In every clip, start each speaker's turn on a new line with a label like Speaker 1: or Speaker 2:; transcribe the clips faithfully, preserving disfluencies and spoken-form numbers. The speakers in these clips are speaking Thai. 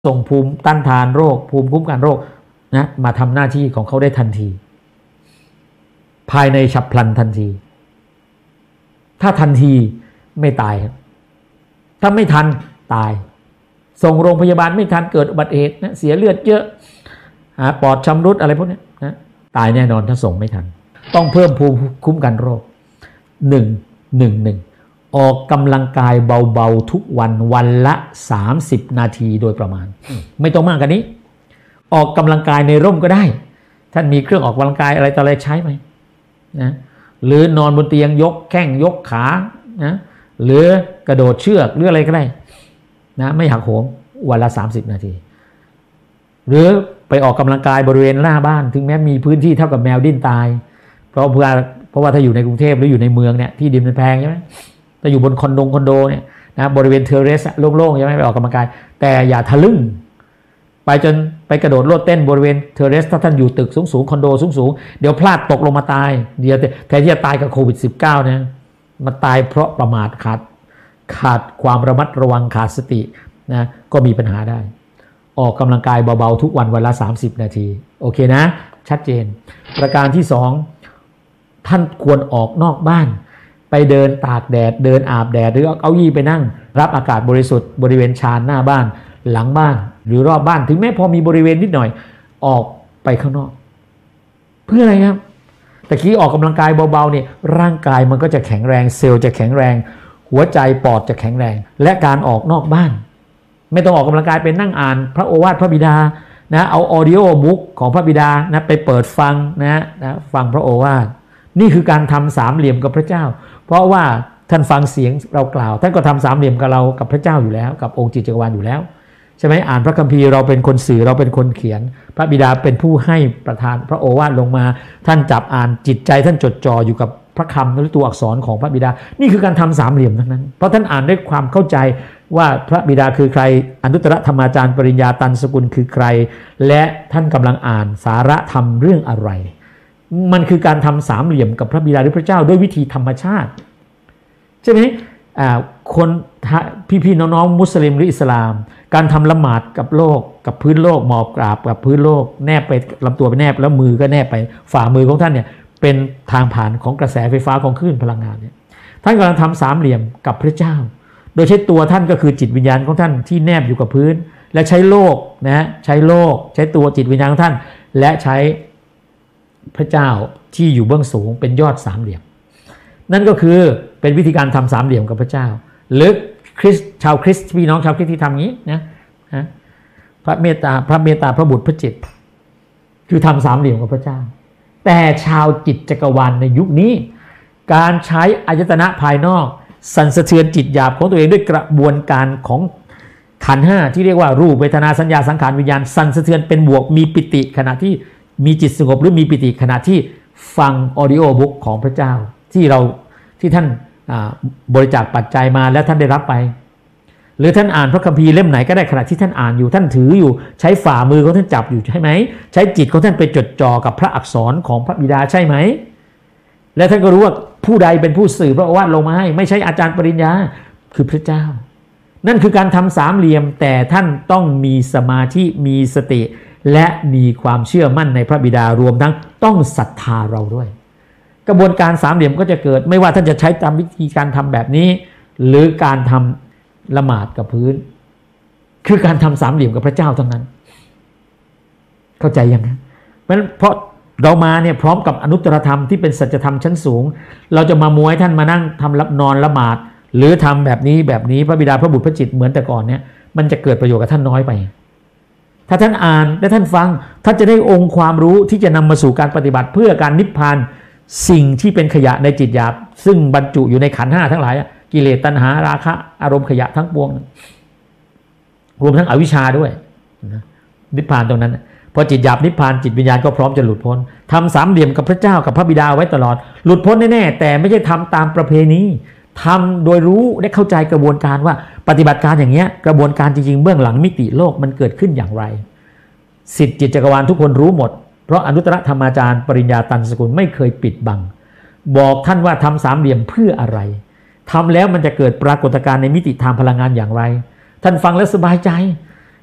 Speaker 1: ส่งภูมิต้านทานโรคภูมิคุ้มกันโรคนะมาทำหน้าที่ของเขาได้ทันทีภายในฉับพลันทันทีถ้าทันทีไม่ตายครับถ้าไม่ทันตายส่งโรงพยาบาลไม่ทันเกิดอุบัติเหตุนะเสียเลือดเยอะปอดชำรุดอะไรพวกนี้นะตายแน่นอนถ้าส่งไม่ทันต้องเพิ่มภูมิคุ้มกันโรคหนึ่ง หนึ่ง หนึ่งออกกำลังกายเบาๆทุกวันวันละสามสิบนาทีโดยประมาณไม่ต้องมากกว่านี้ออกกำลังกายในร่มก็ได้ท่านมีเครื่องออกกำลังกายอะไรต่ออะไรใช้ไหมนะหรือนอนบนเตียงยกแข้งยกขานะหรือกระโดดเชือกหรืออะไรก็ได้นะไม่หักโหมวันละสามสิบนาทีหรือไปออกกำลังกายบริเวณหน้าบ้านถึงแม้มีพื้นที่เท่ากับแมวดิ้นตายเพราะเพื่อเพราะว่าถ้าอยู่ในกรุงเทพหรืออยู่ในเมืองเนี่ยที่ดินมันแพงใช่ไหมถ้าอยู่บนคอนโดคอนโดเนี่ยนะบริเวณเทอร์เรสโล่งๆใช่ไหมไปออกกำลังกายแต่อย่าทะลึ่งไปจนไปกระโดดโลดเต้นบริเวณเทอร์เรสถ้าท่านอยู่ตึกสูงๆคอนโดสูงๆเดี๋ยวพลาดตกลงมาตายเดี๋ยวแทนที่จะตายกับโควิด สิบเก้า เนี่ยมาตายเพราะประมาทขาดขาดความระมัดระวังขาดสตินะก็มีปัญหาได้ออกกำลังกายเบาๆทุกวันวันละสามสิบนาทีโอเคนะชัดเจนประการที่สองท่านควรออกนอกบ้านไปเดินตากแดดเดินอาบแดดหรือเอาเก้าอี้ไปนั่งรับอากาศบริสุทธิ์บริเวณชานหน้าบ้านหลังบ้านหรือรอบบ้านถึงแม้พอมีบริเวณนิดหน่อยออกไปข้างนอกเพื่ออะไรครับตะกี้ออกกำลังกายเบาๆเนี่ยร่างกายมันก็จะแข็งแรงเซลล์จะแข็งแรงหัวใจปอดจะแข็งแรงและการออกนอกบ้านไม่ต้องออกกำลังกายเป็นนั่งอ่านพระโอวาทพระบิดานะเอาออดิโอบุ๊กของพระบิดานะไปเปิดฟังนะนะฟังพระโอวาทนี่คือการทำสามเหลี่ยมกับพระเจ้าเพราะว่าท่านฟังเสียงเรากล่าวท่านก็ทำสามเหลี่ยมกับเรากับพระเจ้าอยู่แล้วกับองค์จิตจักรวาลอยู่แล้วใช่ไหมอ่านพระคัมภีร์เราเป็นคนสื่อเราเป็นคนเขียนพระบิดาเป็นผู้ให้ประทานพระโอวาทลงมาท่านจับอ่านจิตใจท่านจดจ่ออยู่กับพระคำหรือตัวอักษรของพระบิดานี่คือการทำสามเหลี่ยมทั้งนั้นเพราะท่านอ่านด้วยความเข้าใจว่าพระบิดาคือใครอนุตตรธรรมาจารย์ปริญญาตันสกุลคือใครและท่านกำลังอ่านสาระธรรมเรื่องอะไรมันคือการทำสามเหลี่ยมกับพระบิดาหรือพระเจ้าด้วยวิธีธรรมชาติใช่ไหมอ่าคนพี่ๆน้องๆมุสลิมหรืออิสลามการทำละหมาดกับโลกกับพื้นโลกหมอบกราบกับพื้นโลกแนบไปลำตัวไปแนบแล้วมือก็แนบไปฝ่ามือของท่านเนี่ยเป็นทางผ่านของกระแสไฟฟ้าของคลื่นพลังงานเนี่ยท่านกำลังทำสามเหลี่ยมกับพระเจ้าโดยใช้ตัวท่านก็คือจิตวิญญาณของท่านที่แนบอยู่กับพื้นและใช้โลกนะใช้โลกใช้ตัวจิตวิญญาณของท่านและใช้พระเจ้าที่อยู่เบื้องสูงเป็นยอดสามเหลี่ยมนั่นก็คือเป็นวิธีการทำสามเหลี่ยมกับพระเจ้าหรือคริสชาวคริสต์พี่น้องชาวคริสต์ที่ทำงี้นะพระเมตตาพระเมตตาพระบุตรพระจิตคือทำสามเหลี่ยมกับพระเจ้าแต่ชาวจิตจักรวาลในยุคนี้การใช้อายตนะภายนอกสั่นสะเทือนจิตหยาบของตัวเองด้วยกระบวนการของขันธ์ห้าที่เรียกว่ารูปเวทนาสัญญาสังขารวิญญาณสั่นสะเทือนเป็นบวกมีปิติขณะที่มีจิตสงบหรือมีปิติขณะที่ฟังออดิโอบุ๊กของพระเจ้าที่เราที่ท่านบริจาคปัจจัยมาและท่านได้รับไปหรือท่านอ่านพระคัมภีร์เล่มไหนก็ได้ขณะที่ท่านอ่านอยู่ท่านถืออยู่ใช้ฝ่ามือของท่านจับอยู่ใช่ไหมใช้จิตของท่านไปจดจ่อกับพระอักษรของพระบิดาใช่ไหมและท่านก็รู้ว่าผู้ใดเป็นผู้สื่อพระโอวาทลงมาให้ไม่ใช่อาจารย์ปริญญาคือพระเจ้านั่นคือการทำสามเหลี่ยมแต่ท่านต้องมีสมาธิมีสติและมีความเชื่อมั่นในพระบิดารวมทั้งต้องศรัทธาเราด้วยกระบวนการสามเหลี่ยมก็จะเกิดไม่ว่าท่านจะใช้ตามวิธีการทำแบบนี้หรือการทำละหมาดกับพื้นคือการทำสามเหลี่ยมกับพระเจ้าทั้งนั้นเข้าใจยังนะเพราะเพราะเรามาเนี่ยพร้อมกับอนุตตรธรรมที่เป็นสัจธรรมชั้นสูงเราจะมามวยท่านมานั่งทำรับนอนละหมาดหรือทำแบบนี้แบบนี้พระบิดาพระบุตรพระจิตเหมือนแต่ก่อนเนี่ยมันจะเกิดประโยชน์กับท่านน้อยไปถ้าท่านอ่านและท่านฟังท่านจะได้องค์ความรู้ที่จะนำมาสู่การปฏิบัติเพื่อการนิพพานสิ่งที่เป็นขยะในจิตหยาบซึ่งบรรจุอยู่ในขันธ์ห้าทั้งหลายกิเลสตัณหาราคะอารมณ์ขยะทั้งปวงรวมทั้งอวิชชาด้วยนิพพานตรงนั้นพอจิตหยาบนิพพานจิตวิญญาณก็พร้อมจะหลุดพ้นทำสามเหลี่ยมกับพระเจ้ากับพระบิดาไว้ตลอดหลุดพ้นแน่ๆแต่ไม่ใช่ทำตามประเพณีทำโดยรู้และเข้าใจกระบวนการว่าปฏิบัติการอย่างเงี้ยกระบวนการจริงๆเบื้องหลังมิติโลกมันเกิดขึ้นอย่างไรสิทธิจิตจักรวาลทุกคนรู้หมดเพราะอนุตตรธรรมาจารย์ปริญญาตันสกุลไม่เคยปิดบังบอกท่านว่าทำสามเหลี่ยมเพื่ออะไรทำแล้วมันจะเกิดปรากฏการณ์ในมิติทางพลังงานอย่างไรท่านฟังแล้วสบายใจ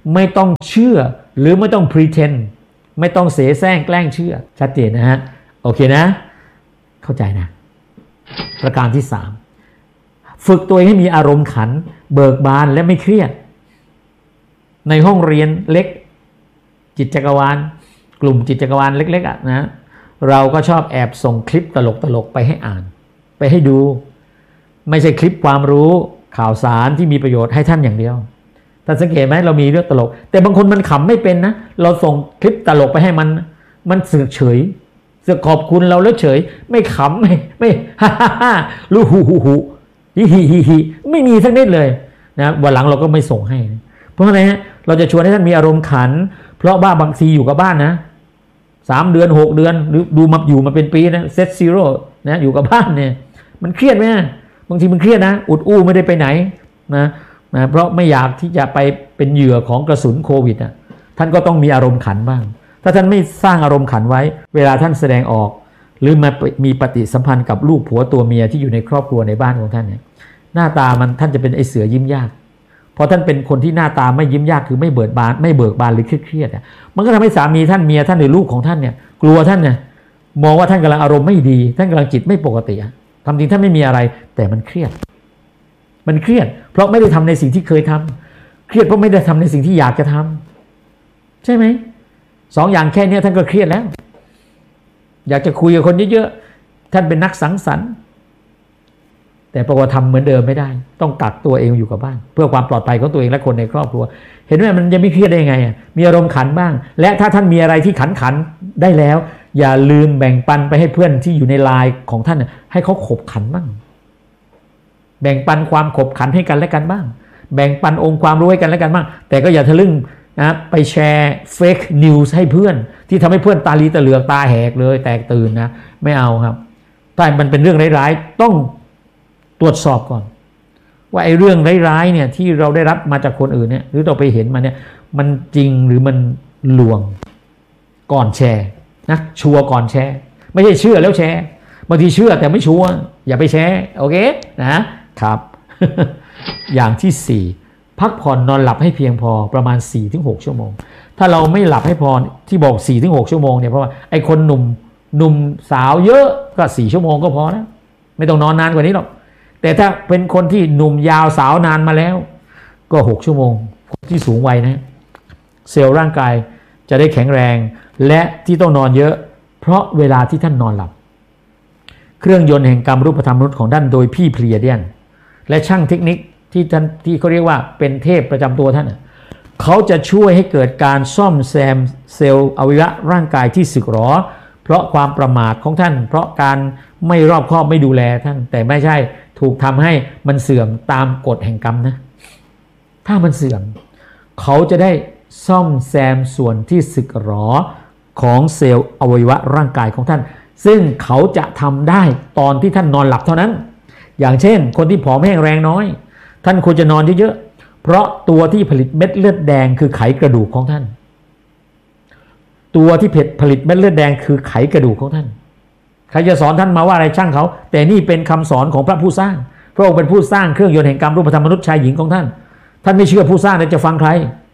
Speaker 1: ไม่ต้องเชื่อหรือไม่ต้อง pretend ไม่ต้องเสแสร้งแกล้งเชื่อชัดเจนนะฮะโอเคนะเข้าใจนะประการที่สามฝึกตัวเองให้มีอารมณ์ขันเบิกบานและไม่เครียดในห้องเรียนเล็กจิตจักรวาลกลุ่มจิตจักรวาลเล็กๆอ่ะนะเราก็ชอบแอบส่งคลิปตลกๆไปให้อ่านไปให้ดูไม่ใช่คลิปความรู้ข่าวสารที่มีประโยชน์ให้ท่านอย่างเดียวท่านสังเกตไหมเรามีเรื่องตลกแต่บางคนมันขำไม่เป็นนะเราส่งคลิปตลกไปให้มันมันเสือกเฉยเสือกขอบคุณเราแล้วเฉยไม่ขำไม่ไม่ฮ่าฮ่าฮ่ารู้หูหูหูฮิฮิฮิฮิไม่มีสักนิดเลยนะวันหลังเราก็ไม่ส่งให้เพราะอะไรฮะเราจะชวนให้ท่านมีอารมณ์ขันเพราะว่าบางทีอยู่กับบ้านนะสามเดือนหกเดือนหรือดูมาอยู่มาเป็นปีนะเซตซีโร่นะอยู่กับบ้านเนี่ยมันเครียดไหมบางทีมันเครียดนะอุดอู้ไม่ได้ไปไหนนะนะเพราะไม่อยากที่จะไปเป็นเหยื่อของกระสุนโควิดอ่ะท่านก็ต้องมีอารมณ์ขันบ้างถ้าท่านไม่สร้างอารมณ์ขันไว้เวลาท่านแสดงออกหรือมามีปฏิสัมพันธ์กับลูกผัวตัวเมียที่อยู่ในครอบครัวในบ้านของท่านเนี่ยหน้าตามันท่านจะเป็นไอเสือยิ้มยากพอท่านเป็นคนที่หน้าตาไม่ยิ้มยากคือไม่เบิกบานไม่เบิกบานหรือเครียดๆอ่ะมันก็ทำให้สามีท่านเมียท่านหรือลูกของท่านเนี่ยกลัวท่านเนี่ยมองว่าท่านกำลังอารมณ์ไม่ดีท่านกำลังจิตไม่ปกติอ่ะทำจริงท่านไม่มีอะไรแต่มันเครียดมันเครียดเพราะไม่ได้ทำในสิ่งที่เคยทำเครียดเพราะไม่ได้ทำในสิ่งที่อยากจะทำใช่ไหมสองอย่างแค่นี้ท่านก็เครียดแล้วอยากจะคุยกับคนเยอะๆท่านเป็นนักสังสรรค์แต่ปรากฏทำเหมือนเดิมไม่ได้ต้องกักตัวเองอยู่กับบ้านเพื่อความปลอดภัยของตัวเองและคนในครอบครัวเห็นไหมมันจะไม่เครียดได้ยังไงมีอารมณ์ขันบ้างและถ้าท่านมีอะไรที่ขันขันได้แล้วอย่าลืมแบ่งปันไปให้เพื่อนที่อยู่ในไลน์ของท่านให้เขาขบขันบ้างแบ่งปันความขบขันให้กันและกันบ้างแบ่งปันองค์ความรู้ให้กันและกันบ้างแต่ก็อย่าทะลึ่งนะไปแชร์เฟกนิวส์ให้เพื่อนที่ทำให้เพื่อนตาลีตะเหลือกตาแหกเลยแตกตื่นนะไม่เอาครับถ้ามันเป็นเรื่องร้ายๆต้องตรวจสอบก่อนว่าไอ้เรื่องร้ายๆเนี่ยที่เราได้รับมาจากคนอื่นเนี่ยหรือเราไปเห็นมาเนี่ยมันจริงหรือมันลวงก่อนแชร์นะชัวร์ก่อนแชร์ไม่ใช่เชื่อแล้วแชร์บางทีเชื่อแต่ไม่ชัวร์อย่าไปแชร์โอเคนะครับ อย่างที่สี่พักผ่อนนอนหลับให้เพียงพอประมาณ สี่ถึงหก ชั่วโมงถ้าเราไม่หลับให้พอที่บอก สี่ถึงหก ชั่วโมงเนี่ยเพราะว่าไอ้คนหนุ่มหนุ่มสาวเยอะก็สี่ชั่วโมงก็พอแล้วไม่ต้องนอนนานกว่านี้หรอกแต่ถ้าเป็นคนที่หนุ่มยาวสาวนานมาแล้วก็หกชั่วโมงที่สูงวัยนะเซลล์ร่างกายจะได้แข็งแรงและที่ต้องนอนเยอะเพราะเวลาที่ท่านนอนหลับเครื่องยนต์แห่งกรรมรูปธรรมมนุษย์ของท่านโดยพี่เพลียเดียนและช่างเทคนิคที่ท่านที่เขาเรียกว่าเป็นเทพประจำตัวท่านเขาจะช่วยให้เกิดการซ่อมแซมเซลล์อวัยวะร่างกายที่สึกหรอเพราะความประมาทของท่านเพราะการไม่รอบคอบไม่ดูแลท่านแต่ไม่ใช่ถูกทำให้มันเสื่อมตามกฎแห่งกรรมนะถ้ามันเสื่อมเขาจะได้ซ่อมแซมส่วนที่สึกหรอของเซลล์อวัยวะร่างกายของท่านซึ่งเขาจะทำได้ตอนที่ท่านนอนหลับเท่านั้นอย่างเช่นคนที่ผอมแห้งแรงน้อยท่านควรจะนอนเยอะๆเพราะตัวที่ผลิตเม็ดเลือดแดงคือไขกระดูกของท่านตัวที่ผลิตเม็ดเลือดแดงคือไขกระดูกของท่านใครจะสอนท่านมาว่าอะไรช่างเขาแต่นี่เป็นคำสอนของพระผู้สร้างพระองค์เป็นผู้สร้างเครื่องยนต์แห่งกรรมรูปธรรมมนุษย์ชายหญิงของท่านท่านไม่เชื่อผู้สร้างแล้วจะฟังใคร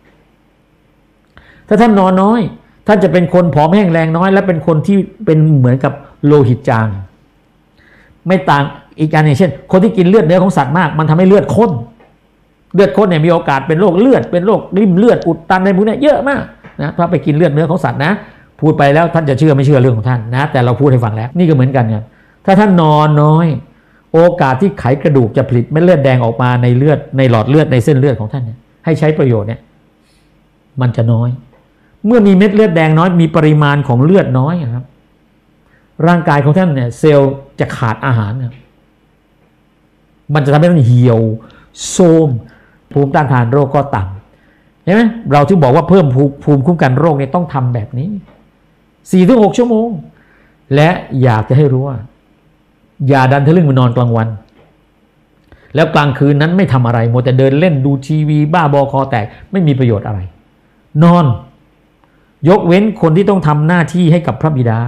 Speaker 1: ถ้าท่านนอนน้อยท่านจะเป็นคนผอมแห้งแรงน้อยและเป็นคนที่เป็นเหมือนกับโลหิตจางไม่ต่างอีกอันอย่างเช่นคนที่กินเลือดเนื้อของสัตว์มากมันทำให้เลือดข้นเลือดข้นเนี่ยมีโอกาสเป็นโรคเลือดเป็นโรคริ่มเลือดอุดตันในพวกนี้เยอะมากนะถ้าไปกินเลือดเนื้อของสัตว์นะพูดไปแล้วท่านจะเชื่อไม่เชื่อเรื่องของท่านนะแต่เราพูดให้ฟังแล้วนี่ก็เหมือนกันครับถ้าท่านนอนน้อยโอกาสที่ไขกระดูกจะผลิตเม็ดเลือดแดงออกมาในเลือดในหลอดเลือดในเส้นเลือดของท่านเนี่ยให้ใช้ประโยชน์เนี่ยมันจะน้อยเมื่อมีเม็ดเลือดแดงน้อยมีปริมาณของเลือดน้อยครับร่างกายของท่านเนี่ยเซลล์จะขาดอาหารครับมันจะทำให้ท่านเหี่ยวโทรมภูมิต้านทานโรคก็ต่ำใช่ไหมเราที่บอกว่าเพิ่มภูมิคุ้มกันโรคเนี่ยต้องทำแบบนี้ สี่ถึงหก ชั่วโมงและอยากจะให้รู้ว่าอย่าดันทะลึ่งมานอนกลางวันแล้วกลางคืนนั้นไม่ทำอะไรมัวแต่เดินเล่นดูทีวีบ้าบอคอแตกไม่มีประโยชน์อะไรนอนยกเว้นคนที่ต้องทำหน้าที่ให้กับพระบิดา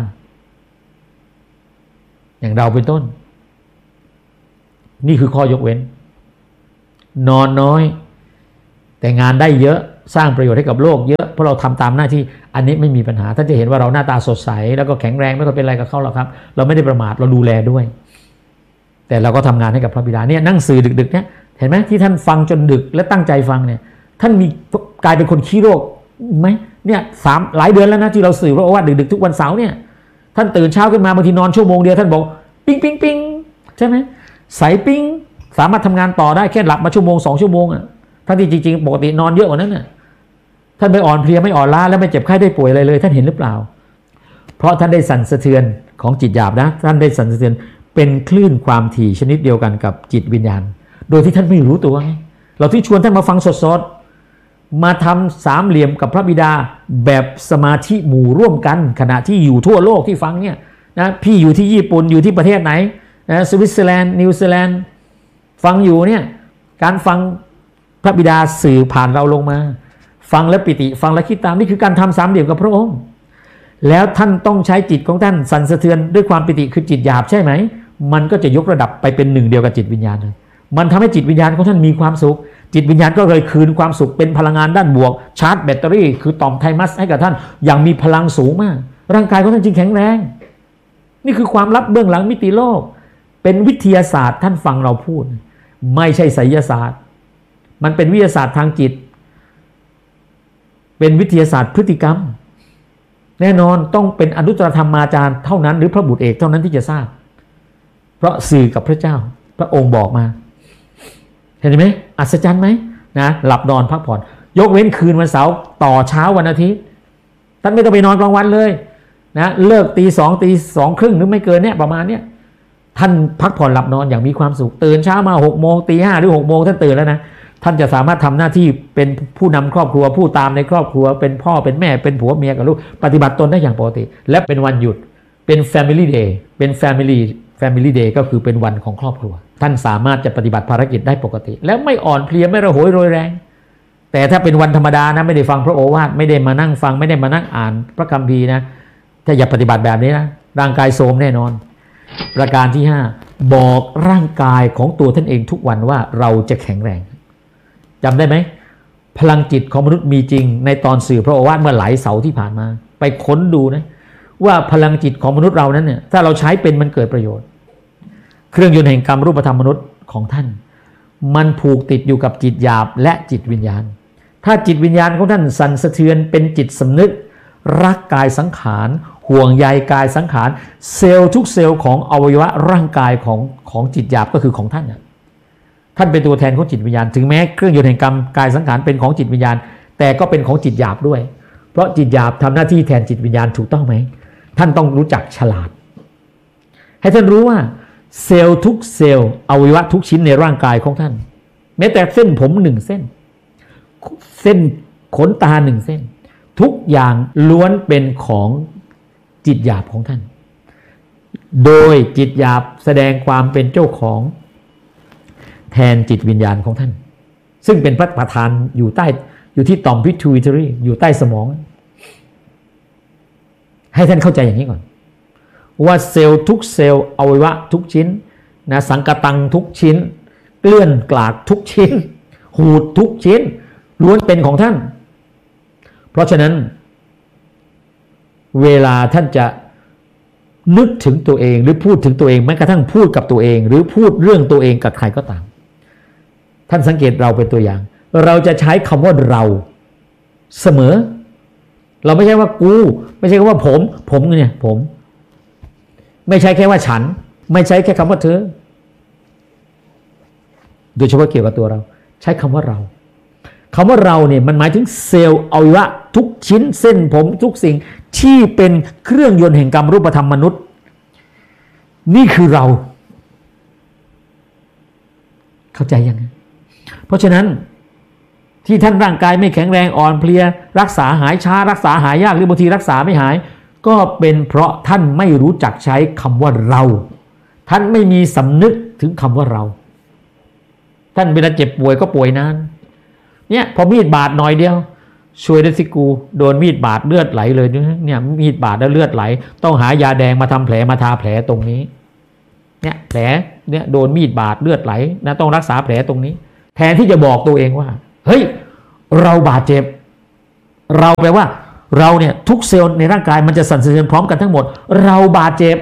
Speaker 1: อย่างเราเป็นต้นนี่คือข้อยกเว้นนอนน้อยแต่งานได้เยอะสร้างประโยชน์ให้กับโลกเยอะเพราะเราทำตามหน้าที่อันนี้ไม่มีปัญหาท่านจะเห็นว่าเราหน้าตาสดใสแล้วก็แข็งแรงไม่ค่อยเป็นอะไรกับเขาหรอกครับเราไม่ได้ประมาทเราดูแลด้วยแต่เราก็ทำงานให้กับพระบิดาเนี่ยนั่งสื่อดึกๆเนี่ยเห็นไหมที่ท่านฟังจนดึกและตั้งใจฟังเนี่ยท่านมีกลายเป็นคนขี้โรคไหมเนี่ยสามหลายเดือนแล้วนะที่เราสื่อพระโอวาทดึกๆทุกวันเสาร์เนี่ยท่านตื่นเช้าขึ้นมาบางทีนอนชั่วโมงเดียวท่านบอกปิ๊งปิ๊งปิ๊งใช่ไหมใสปิ๊งสามารถทำงานต่อได้แค่หลับมาชั่วโมงสองชั่วโมงอ่ะท่านที่จริงๆปกตินอนเยอะกว่านั้นน่ะท่านไม่อ่อนเพลียไม่อ่อนล้าและไม่เจ็บไข้ได้ป่วยอะไรเลยท่านเห็นหรือเปล่าเพราะท่านได้สั่นสะเทือนของจิตหยาบนะท่านได้สั่นสะเทือนเป็นคลื่นความถี่ชนิดเดียวกันกับจิตวิญญาณโดยที่ท่านไม่รู้ตัวไงเราที่ชวนท่านมาฟังสดๆมาทำสามเหลี่ยมกับพระบิดาแบบสมาธิหมู่ร่วมกันขณะที่อยู่ทั่วโลกที่ฟังเนี่ยนะพี่อยู่ที่ญี่ปุ่นอยู่ที่ประเทศไหนนะสวิตเซอร์แลนด์นิวซีแลนด์ฟังอยู่เนี่ยการฟังพระบิดาสื่อผ่านเราลงมาฟังและปิติฟังและคิดตามนี่คือการทำสามเหลี่ยมกับพระองค์แล้วท่านต้องใช้จิตของท่านสั่นสะเทือนด้วยความปิติคือจิตหยาบใช่ไหมมันก็จะยกระดับไปเป็นหนึ่งเดียวกับจิตวิญญาณเลยมันทำให้จิตวิญญาณของท่านมีความสุขจิตวิญญาณก็เลยคืนความสุขเป็นพลังงานด้านบวกชาร์จแบตเตอรี่คือต่อมไทมัสให้กับท่านอย่างมีพลังสูงมากร่างกายของท่านจึงแข็งแรงนี่คือความลับเบื้องหลังมิติโลกเป็นวิทยาศาสตร์ท่านฟังเราพูดไม่ใช่ไสยศาสตร์มันเป็นวิทยาศาสตร์ทางจิตเป็นวิทยาศาสตร์พฤติกรรมแน่นอนต้องเป็นอนุตตรธรรมาจารย์เท่านั้นหรือพระบุตรเอกเท่านั้นที่จะทราบเพราะสื่อกับพระเจ้าพระองค์บอกมาเห็นไหมอัศจรรย์ไหมนะหลับนอนพักผ่อนยกเว้นคืนวันเสาร์ต่อเช้าวันอาทิตย์ท่านไม่ต้องไปนอนกลางวันเลยนะเลิกตีสองตีสองครึ่งหรือไม่เกินเนี่ยประมาณเนี้ยท่านพักผ่อนหลับนอนอย่างมีความสุขตื่นเช้ามาหกโมงตีห้าหรือหกโมงท่านตื่นแล้วนะท่านจะสามารถทำหน้าที่เป็นผู้นำครอบครัวผู้ตามในครอบครัวเป็นพ่อเป็นแม่เป็นผัวเมียกับลูกปฏิบัติตนได้อย่างปกติและเป็นวันหยุดเป็น Family Day เป็น Family Family Day ก็คือเป็นวันของครอบครัวท่านสามารถจะปฏิบัติภารกิจได้ปกติแล้วไม่อ่อนเพลียไม่ระหยโรยแรงแต่ถ้าเป็นวันธรรมดานะไม่ได้ฟังพระโอวาทไม่ได้มานั่งฟังไม่ได้มานั่งอ่านพระคัมภีร์นะถ้าอย่าปฏิบัติแบบนี้นะร่างกายโทรมแน่นอนประการที่ห้าบอกร่างกายของตัวท่านเองทุกวันว่าเราจะแข็งแรงจำได้ไหมพลังจิตของมนุษย์มีจริงในตอนสื่อพระโอวาทเมื่อหลายเสาร์ที่ผ่านมาไปค้นดูนะว่าพลังจิตของมนุษย์เรานั้นเนี่ยถ้าเราใช้เป็นมันเกิดประโยชน์เครื่องยนต์แห่งกรรมรูปธรรมมนุษย์ของท่านมันผูกติดอยู่กับจิตหยาบและจิตวิญญาณถ้าจิตวิญญาณของท่านสั่นสะเทือนเป็นจิตสำนึกรักกายสังขารห่วงใยกายสังขารเซลล์ทุกเซลล์ของอวัยวะร่างกายของของจิตหยาบก็คือของท่านนะท่านเป็นตัวแทนของจิตวิญญาณถึงแม้เครื่องยนต์แห่งกรรมกายสังขารเป็นของจิตวิญญาณแต่ก็เป็นของจิตหยาบด้วยเพราะจิตหยาบทำหน้าที่แทนจิตวิญญาณถูกต้องไหมท่านต้องรู้จักฉลาดให้ท่านรู้ว่าเซลล์ทุกเซลล์อวัยวะทุกชิ้นในร่างกายของท่านแม้แต่เส้นผมหนึ่งเส้นเส้นขนตาหนึ่งเส้นทุกอย่างล้วนเป็นของจิตหยาบของท่านโดยจิตหยาบแสดงความเป็นเจ้าของแทนจิตวิญญาณของท่านซึ่งเป็นพระประธานอยู่ใต้อยู่ที่ต่อม pituitary อยู่ใต้สมองให้ท่านเข้าใจอย่างนี้ก่อนว่าเซลล์ทุกเซลล์อวัยวะทุกชิ้นนะสังกตังทุกชิ้นเกลื่อนกลากทุกชิ้นหูดทุกชิ้นล้วนเป็นของท่านเพราะฉะนั้นเวลาท่านจะนึกถึงตัวเองหรือพูดถึงตัวเองแม้กระทั่งพูดกับตัวเองหรือพูดเรื่องตัวเองกับใครก็ตามท่านสังเกตเราเป็นตัวอย่างเราจะใช้คำว่าเราเสมอเราไม่ใช่ว่ากูไม่ใช่ว่าผมผมเนี่ยผมไม่ใช่แค่ว่าฉันไม่ใช่แค่คำว่าเธอโดยเฉพาะเกี่ยวกับตัวเราใช้คำว่าเราคำว่าเราเนี่ยมันหมายถึงเซลล์อวัยวะทุกชิ้นเส้นผมทุกสิ่งที่เป็นเครื่องยนต์แห่งกรรมรูปธรรมมนุษย์นี่คือเราเข้าใจยังไงเพราะฉะนั้นที่ท่านร่างกายไม่แข็งแรงอ่อนเพลียรักษาหายช้ารักษาหายยากหรือบางทีรักษาไม่หายก็เป็นเพราะท่านไม่รู้จักใช้คำว่าเราท่านไม่มีสำนึกถึงคำว่าเราท่านเวลาเจ็บป่วยก็ป่วยนานเนี่ยพอมีดบาดหน่อยเดียวช่วยได้สิกูโดนมีดบาดเลือดไหลเลยเนี่ยมีดบาดแล้วเลือดไหลต้องหายาแดงมาทำแผลมาทาแผลตรงนี้เนี่ยแผลเนี่ยโดนมีดบาดเลือดไหลนะต้องรักษาแผลตรงนี้แทนที่จะบอกตัวเองว่าเฮ้ยเราบาดเจ็บเราแปลว่าเราเนี่ยทุกเซลล์ในร่างกายมันจะสั่นสะเทือนพร้อมกันทั้งหมดเราบาดเจ็บ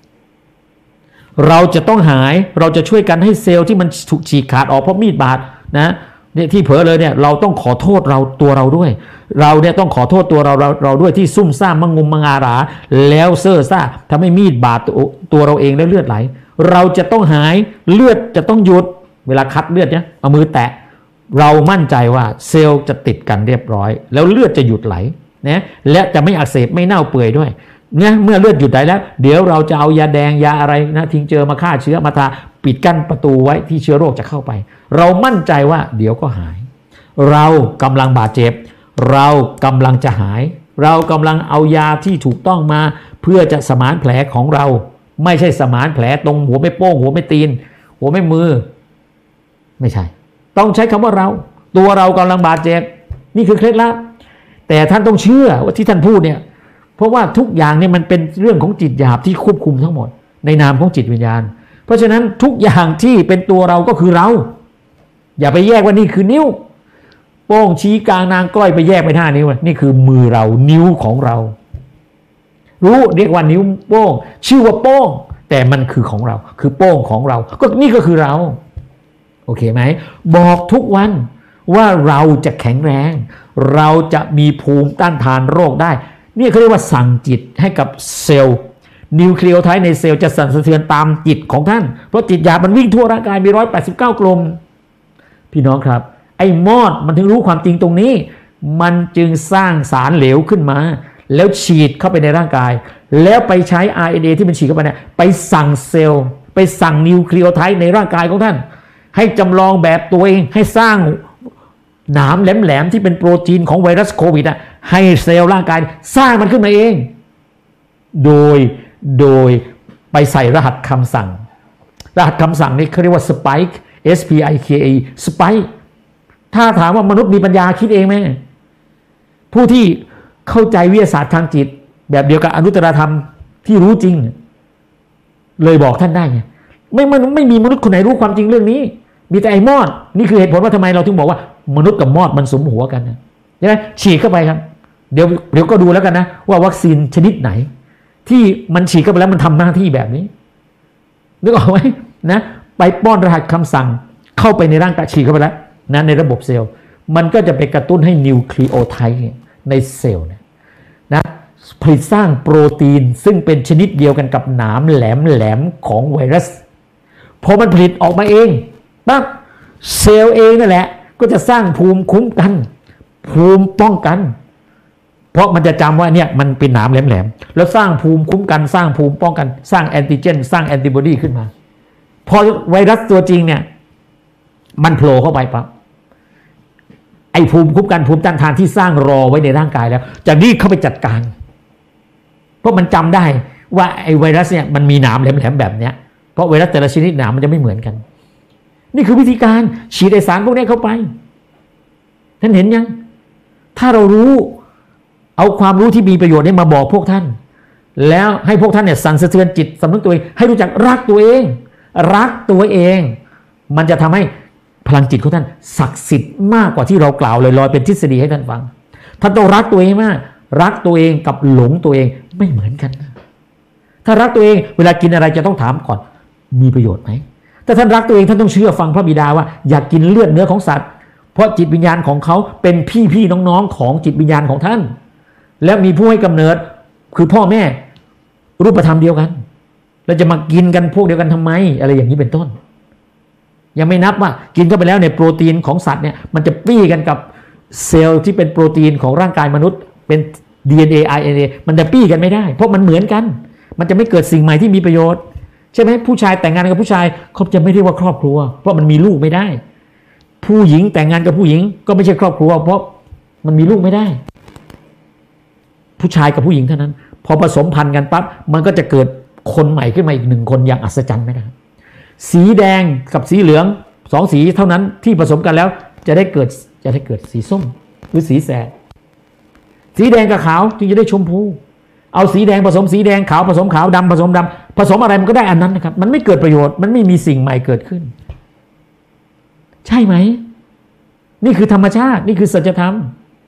Speaker 1: เราจะต้องหายเราจะช่วยกันให้เซลล์ที่มันถูกฉีกขาดออกเพราะมีดบาดนะเนี่ยที่เผลอเลยเนี่ยเราต้องขอโทษเราตัวเราด้วยเราเนี่ยต้องขอโทษตัวเราเราเราด้วยที่ซุ่มซ่ามมังงุมมังอาราแล้วเซ่อซ่าทำให้มีดบาดตัวเราเองแล้วเลือดไหลเราจะต้องหายเลือดจะต้องหยุดเวลาคัดเลือดเนี่ยเอามือแตะเรามั่นใจว่าเซลล์จะติดกันเรียบร้อยแล้วเลือดจะหยุดไหลนะและจะไม่อักเสบไม่เน่าเปื่อยด้วยเนี่ยเมื่อเลือดหยุดไหลแล้วเดี๋ยวเราจะเอายาแดงยาอะไรนะทิ้งเจอมาฆ่าเชื้อมาทาปิดกั้นประตูไว้ที่เชื้อโรคจะเข้าไปเรามั่นใจว่าเดี๋ยวก็หายเรากำลังบาดเจ็บเรากำลังจะหายเรากำลังเอายาที่ถูกต้องมาเพื่อจะสมานแผลของเราไม่ใช่สมานแผลตรงหัวไม่โป้งหัวไม่ตีนหัวไม่มือไม่ใช่ต้องใช้คำว่าเราตัวเรากำลังบาดเจ็บนี่คือเคล็ดลับแต่ท่านต้องเชื่อว่าที่ท่านพูดเนี่ยเพราะว่าทุกอย่างเนี่ยมันเป็นเรื่องของจิตหยาบที่ควบคุมทั้งหมดในนามของจิตวิญญาณเพราะฉะนั้นทุกอย่างที่เป็นตัวเราก็คือเราอย่าไปแยกว่านี่คือนิ้วโป้งชี้กลางนางก้อยไปแยกไปท่านิ้วนี่คือมือเรานิ้วของเรารู้เรียกว่านิ้วโป้งชื่อว่าโป้งแต่มันคือของเราคือโป้งของเราก็นี่ก็คือเราโอเคไหมบอกทุกวันว่าเราจะแข็งแรงเราจะมีภูมิต้านทานโรคได้นี่เขาเรียกว่าสั่งจิตให้กับเซลล์นิวเคลียไทด์ในเซลล์จะสั่นสะเทือนตามจิตของท่านเพราะจิตหยาบมันวิ่งทั่วร่างกายมีหนึ่งร้อยแปดสิบเก้ากลมพี่น้องครับไอ้มอดมันถึงรู้ความจริงตรงนี้มันจึงสร้างสารเหลวขึ้นมาแล้วฉีดเข้าไปในร่างกายแล้วไปใช้ อาร์ เอ็น เอ ที่มันฉีดเข้าไปเนี่ยไปสั่งเซลล์ไปสั่งนิวเคลียไทด์ในร่างกายของท่านให้จำลองแบบตัวเองให้สร้างหนามแหลมๆที่เป็นโปรตีนของไวรัสโควิดอ่ะให้เซลล์ร่างกายสร้างมันขึ้นมาเองโดยโดยไปใส่รหัสคำสั่งรหัสคำสั่งนี้เขาเรียกว่า spike S P I K E spike ถ้าถามว่ามนุษย์มีปัญญาคิดเองไหมผู้ที่เข้าใจวิทยาศาสตร์ทางจิตแบบเดียวกับอนุตตรธรรมที่รู้จริงเลยบอกท่านได้ไงไม่ไม่ไม่มีมนุษย์คนไหนรู้ความจริงเรื่องนี้มีแต่ไอ้มอดนี่คือเหตุผลว่าทำไมเราถึงบอกว่ามนุษย์กับมอดมันสมหัวกันนะใช่ไหมฉีดเข้าไปครับเดี๋ยวเดี๋ยวก็ดูแล้วกันนะว่าวัคซีนชนิดไหนที่มันฉีดเข้าไปแล้วมันทำหน้าที่แบบนี้นึกออกไหมนะไปป้อนรหัสคำสั่งเข้าไปในร่างกายฉีดเข้าไปแล้วนะในระบบเซลล์มันก็จะไปกระตุ้นให้นิวเคลีโอไทด์ในเซลล์นะนะผลิตสร้างโปรตีนซึ่งเป็นชนิดเดียวกันกับหนามแหลมแหลมของไวรัสพอมันผลิตออกมาเองปั๊บเซลล์เองนั่นแหละก็จะสร้างภูมิคุ้มกันภูมิป้องกันเพราะมันจะจำว่าเนี่ยมันเป็นหนามแหลมๆแล้วสร้างภูมิคุ้มกันสร้างภูมิป้องกันสร้างแอนติเจนสร้างแอนติบอดีขึ้นมาพอไวรัสตัวจริงเนี่ยมันโผล่เข้าไปปั๊บไอ้ภูมิคุ้มกันภูมิต้านทานที่สร้างรอไว้ในร่างกายแล้วจะรีบเข้าไปจัดการเพราะมันจำได้ว่าไอ้ไวรัสเนี่ยมันมีหนามแหลมๆแบบเนี้ยเพราะไวรัสแต่ละชนิดหนามมันจะไม่เหมือนกันนี่คือวิธีการฉีดไอสารพวกนี้เข้าไปท่านเห็นยังถ้าเรารู้เอาความรู้ที่มีประโยชน์นี้มาบอกพวกท่านแล้วให้พวกท่านเนี่ยสั่นสะเทือนจิตสำนึกตัวเองให้รู้จักรักตัวเองรักตัวเองมันจะทำให้พลังจิตของท่านศักดิ์สิทธิ์มากกว่าที่เรากล่าวลอยๆเป็นทฤษฎีให้ท่านฟังท่านต้องรักตัวเองมากรักตัวเองกับหลงตัวเองไม่เหมือนกันถ้ารักตัวเองเวลากินอะไรจะต้องถามก่อนมีประโยชน์ไหมถ้าท่านรักตัวเองท่านต้องเชื่อฟังพระบิดาว่าอยากกินเลือดเนื้อของสัตว์เพราะจิตวิญญาณของเขาเป็นพี่พี่น้องๆของจิตวิญญาณของท่านและมีผู้ให้กำเนิดคือพ่อแม่รูปธรรมเดียวกันเราจะมากินกันพวกเดียวกันทำไมอะไรอย่างนี้เป็นต้นยังไม่นับว่ากินเข้าไปแล้วในโปรตีนของสัตว์เนี่ยมันจะปี้กันกับเซลล์ที่เป็นโปรตีนของร่างกายมนุษย์เป็น ดี เอ็น เอ อาร์ เอ็น เอ มันจะปี้กันไม่ได้เพราะมันเหมือนกันมันจะไม่เกิดสิ่งใหม่ที่มีประโยชน์ใช่ไหมผู้ชายแต่งงานกับผู้ชายเขาจะไม่เรียกว่าครอบครัวเพราะมันมีลูกไม่ได้ผู้หญิงแต่งงานกับผู้หญิงก็ไม่ใช่ครอบครัวเพราะมันมีลูกไม่ได้ผู้ชายกับผู้หญิงเท่านั้นพอผสมพันธุ์กันปั๊บมันก็จะเกิดคนใหม่ขึ้นมาอีกหนึ่งคนอย่างอัศจรรย์ไม่ได้สีแดงกับสีเหลืองสองสีเท่านั้นที่ผสมกันแล้วจะได้เกิดจะได้เกิดสีส้มหรือสีแสดสีแดงกับขาวจึงจะได้ชมพูเอาสีแดงผสมสีแดงขาวผสมขาวดำผสมดำผสมอะไรมันก็ได้อันนั้นนะครับมันไม่เกิดประโยชน์มันไม่มีสิ่งใหม่เกิดขึ้นใช่ไหมนี่คือธรรมชาตินี่คือสัจธรรม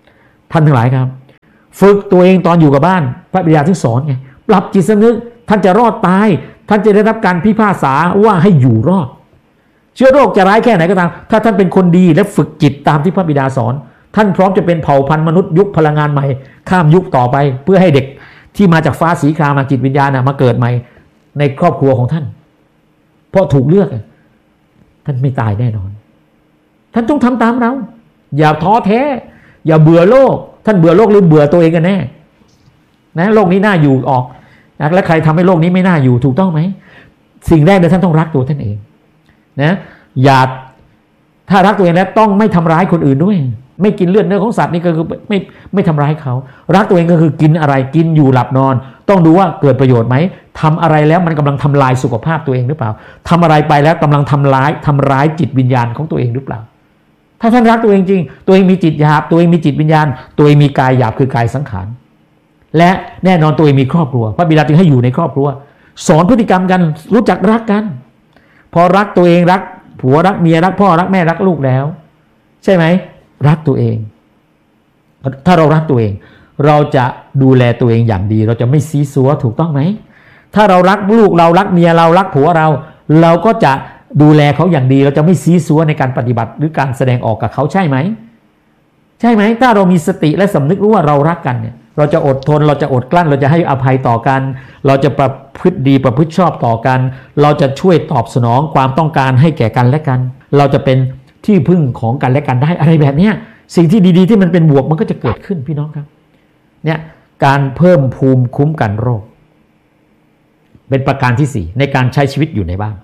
Speaker 1: ท่านทั้งหลายครับฝึกตัวเองตอนอยู่กับบ้านพระบิดาถึงสอนไงปรับจิตสำนึกท่านจะรอดตายท่านจะได้รับการพิพากษาว่าให้อยู่รอดเชื้อโรคจะร้ายแค่ไหนก็ตามถ้าท่านเป็นคนดีและฝึกจิตตามที่พระบิดาสอนท่านพร้อมจะเป็นเผ่าพันธุ์มนุษย์ยุคพลังงานใหม่ข้ามยุคต่อไปเพื่อให้เด็กที่มาจากฟ้าสีครามมาจิตวิญญาณมาเกิดใหม่ในครอบครัวของท่านเพราะถูกเลือกท่านไม่ตายแน่นอนท่านต้องทำตามเราอย่าท้อแท้อย่าเบื่อโลกท่านเบื่อโลกหรือเบื่อตัวเองกันแน่นะโลกนี้น่าอยู่ออกและใครทำให้โลกนี้ไม่น่าอยู่ถูกต้องไหมสิ่งแรกเลยท่านต้องรักตัวท่านเองนะอย่าถ้ารักตัวเองแล้วต้องไม่ทำร้ายคนอื่นด้วยไม่กินเลือดเนื้อของสัตว์นี่ก็คือไม่ไม่ทำร้ายเขารักตัวเองก็คือกินอะไรกินอยู่หลับนอนต้องดูว่าเกิดประโยชน์ไหมทำอะไรแล้วมันกำลังทำลายสุขภาพตัวเองหรือเปล่าทำอะไรไปแล้วกำลังทำร้ายทำร้ายจิตวิญญาณของตัวเองหรือเปล่าถ้าท่านรักตัวเองจริงตัวเองมีจิตหยาบตัวเองมีจิตวิญญาณตัวเองมีกายหยาบคือกายสังขารและแน่นอนตัวเองมีครอบครัวพระบิดาจึงให้อยู่ในครอบครัวสอนพฤติกรรมกันรู้จักรักกันพอรักตัวเองรักผัวรักเมียรักพ่อรักแม่รักลูกแล้วใช่ไหมรักตัวเองถ้าเรารักตัวเองเราจะดูแลตัวเองอย่างดีเราจะไม่ซีซัวถูกต้องไหมถ้าเรารักลูกเรารักเมียเรารักผัวเราเราก็จะดูแลเขาอย่างดีเราจะไม่ซีซัวในการปฏิบัติหรือการแสดงออกกับเขาใช่ไหมใช่ไหมถ้าเรามีสติและสำนึกรู้ว่าเรารักกันเนี่ยเราจะอดทนเราจะอดกลั้นเราจะให้อภัยต่อกันเราจะประพฤติดีประพฤติชอบต่อกันเราจะช่วยตอบสนองความต้องการให้แก่กันและกันเราจะเป็นที่พึ่งของกันและกันได้อะไรแบบนี้สิ่งที่ดีๆที่มันเป็นบวกมันก็จะเกิดขึ้นพี่น้องครับเนี่ยการเพิ่มภูมิคุ้มกันโรคเป็นประการที่สี่ในการใช้ชีวิตอยู่ในบ้าน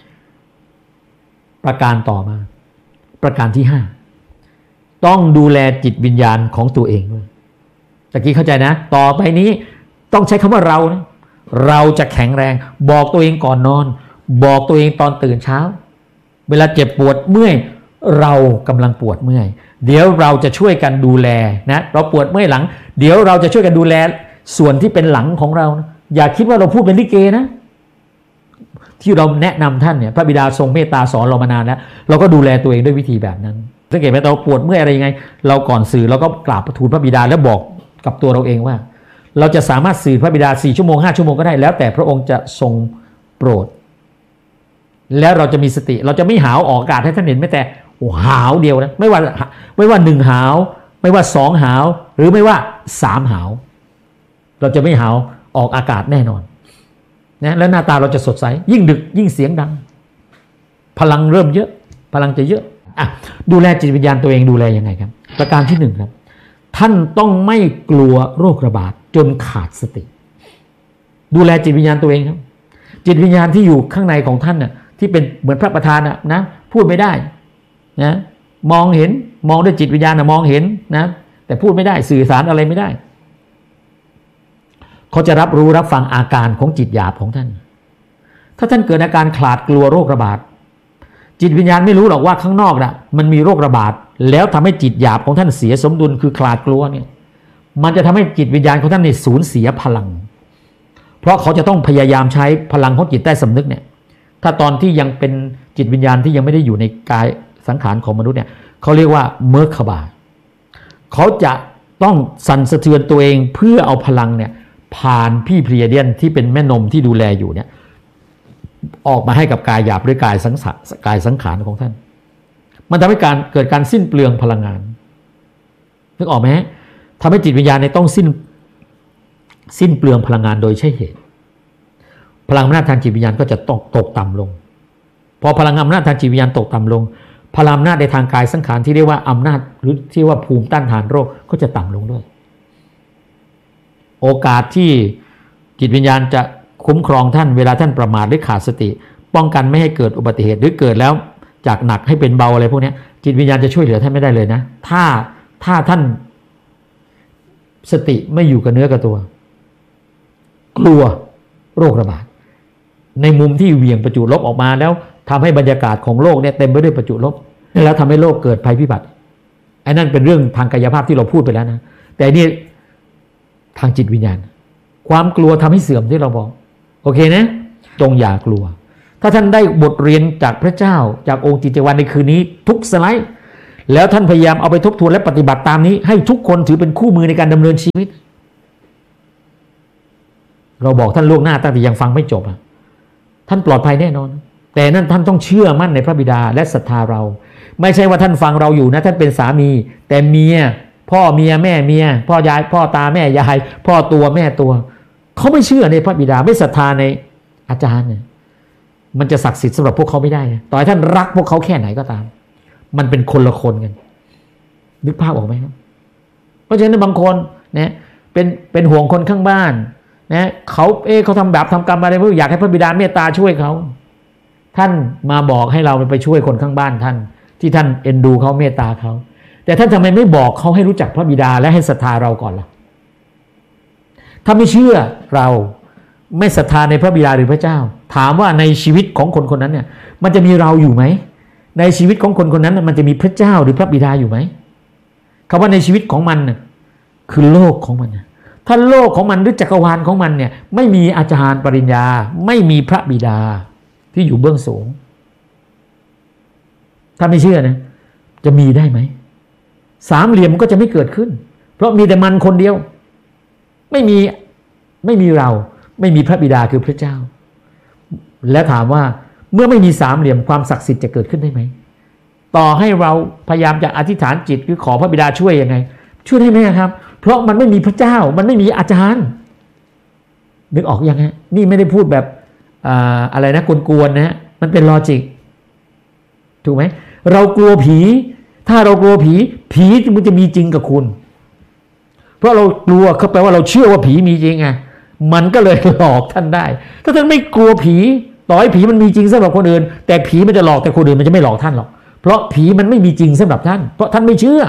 Speaker 1: ประการต่อมาประการที่ห้าต้องดูแลจิตวิญญาณของตัวเองด้วยตะกี้เข้าใจนะต่อไปนี้ต้องใช้คำว่าเรานะเราจะแข็งแรงบอกตัวเองก่อนนอนบอกตัวเองตอนตื่นเช้าเวลาเจ็บปวดเมื่อยเรากำลังปวดเมื่อยเดี๋ยวเราจะช่วยกันดูแลนะเราปวดเมื่อยหลังเดี๋ยวเราจะช่วยกันดูแลส่วนที่เป็นหลังของเรานะอย่าคิดว่าเราพูดเป็นลิเกนะที่เราแนะนำท่านเนี่ยพระบิดาทรงเมตตาสอนเรามานานแล้วเราก็ดูแลตัวเองด้วยวิธีแบบนั้นสังเกตไหมเราปวดเมื่อยอะไรยังไงเราก่อนสื่อเราก็กราบทูลพระบิดาแล้วบอกกับตัวเราเองว่าเราจะสามารถสื่อพระบิดาสี่ชั่วโมงห้าชั่วโมงก็ได้แล้วแต่พระองค์จะทรงโปรดแล้วเราจะมีสติเราจะไม่หาวออกอากาศให้ท่านเห็นไม่แต่หาวเดียวนะไม่ว่าไม่ว่าหนึ่งหาวไม่ว่าสองหาวหรือไม่ว่าสามหาวเราจะไม่หาวออกอากาศแน่นอนนะแล้วหน้าตาเราจะสดใสยิ่งดึกยิ่งเสียงดังพลังเริ่มเยอะพลังจะเยอะอ่ะดูแลจิตวิญญาณตัวเองดูแลยังไงครับประการที่หนึ่งครับท่านต้องไม่กลัวโรคระบาดจนขาดสติดูแลจิตวิญญาณตัวเองครับจิตวิญญาณที่อยู่ข้างในของท่านน่ะที่เป็นเหมือนพระประธานน่ะนะพูดไม่ได้นะมองเห็นมองด้วยจิตวิญญาณนะมองเห็นนะแต่พูดไม่ได้สื่อสารอะไรไม่ได้เขาจะรับรู้รับฟังอาการของจิตหยาบของท่านถ้าท่านเกิดอาการขลาดกลัวโรคระบาดจิตวิญญาณไม่รู้หรอกว่าข้างนอกน่ะมันมีโรคระบาดแล้วทำให้จิตหยาบของท่านเสียสมดุลคือขลาดกลัวเนี่ยมันจะทำให้จิตวิญญาณของท่านเนี่ยสูญเสียพลังเพราะเขาจะต้องพยายามใช้พลังของจิตใต้สำนึกเนี่ยถ้าตอนที่ยังเป็นจิตวิญญาณที่ยังไม่ได้อยู่ในกายสังขารของมนุษย์เนี่ยเขาเรียกว่าเมอร์คาบาเขาจะต้องสั่นสะเทือนตัวเองเพื่อเอาพลังเนี่ยผ่านพี่เพลียเดียนที่เป็นแม่นมที่ดูแลอยู่เนี่ยออกมาให้กับกายหยาบหรือกายสังขารกายสังขารของท่านมันทำให้การเกิดการสิ้นเปลืองพลังงานนึกออกไหมทำให้จิตวิญญาณเนี่ยต้องสิ้นสิ้นเปลืองพลังงานโดยใช่เหตุพลังอำนาจทางจิตวิญญาณก็จะตกตกต่ำลงพอพลังอำนาจทางจิตวิญญาณตกต่ำลงพลังอำนาจในทางกายสังขารที่เรียกว่าอำนาจหรือที่ว่าภูมิต้านทานโรคก็จะต่ำลงด้วยโอกาสที่จิตวิญญาณจะคุ้มครองท่านเวลาท่านประมาทหรือขาดสติป้องกันไม่ให้เกิดอุบัติเหตุหรือเกิดแล้วจากหนักให้เป็นเบาอะไรพวกนี้จิตวิญญาณจะช่วยเหลือท่านไม่ได้เลยนะถ้าถ้าท่านสติไม่อยู่กับเนื้อกับตัวกลัวโรคระบาดในมุมที่เหวี่ยงประจุลบออกมาแล้วทำให้บรรยากาศของโลกเนี่ยเต็มไปด้วยประจุลบแล้วทำให้โลกเกิดภัยพิบัติไอ้นั่นเป็นเรื่องทางกายภาพที่เราพูดไปแล้วนะแต่นี่ทางจิตวิญญาณความกลัวทำให้เสื่อมที่เราบอกโอเคนะจงอย่ากลัวถ้าท่านได้บทเรียนจากพระเจ้าจากองค์จิตเจวันในคืนนี้ทุกสไลด์แล้วท่านพยายามเอาไปทบทวนและปฏิบัติตามนี้ให้ทุกคนถือเป็นคู่มือในการดำเนินชีวิตเราบอกท่านล่วงหน้าตั้งแต่ยังฟังไม่จบอ่ะท่านปลอดภัยแน่นอนแต่นั่นท่านต้องเชื่อมั่นในพระบิดาและศรัทธาเราไม่ใช่ว่าท่านฟังเราอยู่นะท่านเป็นสามีแต่เมียพ่อเมียแม่เมียพ่อยายพ่อตาแม่ยายพ่อตัวแม่ตัวเขาไม่เชื่อในพระบิดาไม่ศรัทธาในอาจารย์เนี่ยมันจะศักดิ์สิทธิ์สำหรับพวกเขาไม่ได้ต่อให้ท่านรักพวกเขาแค่ไหนก็ตามมันเป็นคนละคนกันนึกภาพออกไหมครับเพราะฉะนั้นบางคนนะเป็นเป็นห่วงคนข้างบ้านนะเขาเอ๊ะเขาทำแบบทำกรรมอะไรไม่รู้อยากให้พระบิดาเมตตาช่วยเขาท่านมาบอกให้เราไปช่วยคนข้างบ้านท่านที่ท่านเอ็นดูเขาเมตตาเขาแต่ท่านทำไมไม่บอกเขาให้รู้จักพระบิดาและให้ศรัทธาเราก่อนล่ะถ้าไม่เชื่อเราไม่ศรัทธาในพระบิดาหรือพระเจ้าถามว่าในชีวิตของคนคนนั้นเนี่ยมันจะมีเราอยู่ไหมในชีวิตของคนคนนั้นมันจะมีพระเจ้าหรือพระบิดาอยู่ไหมคำว่าในชีวิตของมันคือโลกของมันถ้าโลกของมันหรือจักรวาลของมันเนี่ยไม่มีอาจารย์ปริญญาไม่มีพระบิดาที่อยู่เบื้องสูงถ้าไม่เชื่อนะจะมีได้ไหมสามเหลี่ยมก็จะไม่เกิดขึ้นเพราะมีแต่มันคนเดียวไม่มีไม่มีเราไม่มีพระบิดาคือพระเจ้าและถามว่าเมื่อไม่มีสามเหลี่ยมความศักดิ์สิทธิ์จะเกิดขึ้นได้ไหมต่อให้เราพยายามจะอธิษฐานจิตคือขอพระบิดาช่วยยังไงช่วยได้ไหมครับเพราะมันไม่มีพระเจ้ามันไม่มีอาจารย์นึกออกยังฮะนี่ไม่ได้พูดแบบอ่าอะไรนะกวนๆนะมันเป็นลอจิกถูกไหมเรากลัวผีถ้าเรากลัวผีผีมันจะมีจริงกับคุณเพราะเรากลัวเขาแปลว่าเราเชื่อว่าผีมีจริงไงมันก็เลยหลอกท่านได้ถ้าท่านไม่กลัวผีต่อให้ผีมันมีจริงสำหรับคนอื่นแต่ผีมันจะหลอกแต่คนอื่นมันจะไม่หลอกท่านหรอกเพราะผีมันไม่มีจริงสำหรับท่านเพราะท่านไม่เชื่อ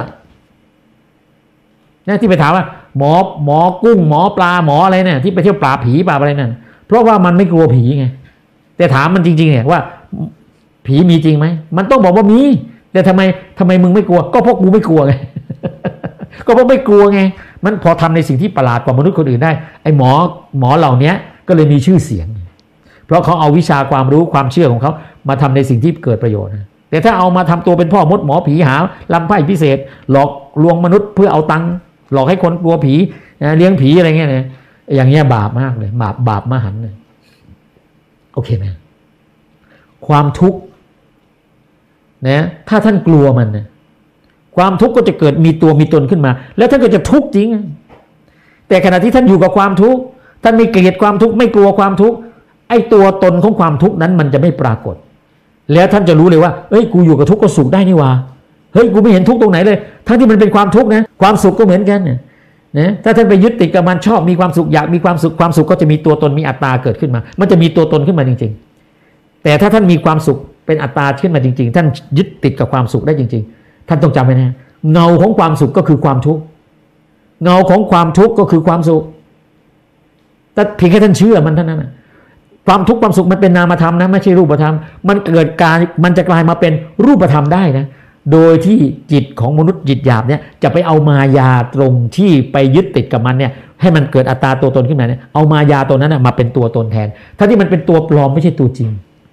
Speaker 1: นะที่ไปถามว่าหมอหมอกุ้งหมอปลาหมออะไรเนี่ยที่ไปเที่ยวปราบผีปราบอะไรนั่นเพราะว่ามันไม่กลัวผีไงแต่ถามมันจริงๆเนี่ยว่าผีมีจริงไหมมันต้องบอกว่ามีแต่ทำไมทำไมมึงไม่กลัวก็เพราะกูไม่กลัวไง ก็เพราะไม่กลัวไงมันพอทำในสิ่งที่ประหลาดกว่ามนุษย์คนอื่นได้ไอ้หมอหมอเหล่านี้ก็เลยมีชื่อเสียงเพราะเขาเอาวิชาความรู้ความเชื่อของเขามาทำในสิ่งที่เกิดประโยชน์แต่ถ้าเอามาทำตัวเป็นพ่อมดหมอผีหาลำไพ่พิเศษหลอกลวงมนุษย์เพื่อเอาตังค์หลอกให้คนกลัวผีเลี้ยงผีอะไรเงี้ยนะอย่างเงี้ยบาปมากเลยบาปบาปมหันต์เลยโอเคไหมความทุกข์นะถ้าท่านกลัวมันนะความทุกข์ก็จะเกิดมีตัวมีตนขึ้นมาแล้วท่านก็จะทุกข์จริงแต่ขณะที่ท่านอยู่กับความทุกข์ท่านไม่เกลียดความทุกข์ไม่กลัวความทุกข์ไอ้ตัวตนของความทุกข์นั้นมันจะไม่ปรากฏแล้วท่านจะรู้เลยว่าเอ้ยกูอยู่กับทุกข์ก็สุขได้นี่หว่าเฮ้ยกูไม่เห็นทุกข์ตรงไหนเลยทั้งที่มันเป็นความทุกข์นะความสุขก็เหมือนกันเนี่ยนะถ้าท่านไปยึดติดกับมันชอบมีความสุขอยากมีความสุขความสุขก็จะมีตัวตนมีอัตตาเกิดขึ้นมามันจะมีตัวตนขึ้นมาจริงๆแต่ถ้าท่านมีความสุขเป็นอัตตาขึ้นมาจริงๆท่านยึดติดกับความสุขได้จริงๆท่านต้องจำไว้นะเงาของความสุขก็คือความทุกข์เงาของความทุกข์ก็คือความสุขแต่เพียงแค่ท่านเชื่อมันเท่านั้นนะความทุกข์ความสุขมันเป็นนามธรรมนะไม่ใช่รูปธรรมมันเกิดการมันจะกลายมาเป็นรูปธรรมได้นะโดยที่จิตของมนุษย์จิตหยาบเนี่ยจะไปเอามายาตรงที่ไปยึดติดกับมันเนี่ยให้มันเกิดอัตตาตัวตนขึ้นมาเนี่ยเอามายาตัวนั้นนะมาเป็นตัวตนแทนถ้าที่มันเป็นตัวปลอมไม่ใช่ตัวจริง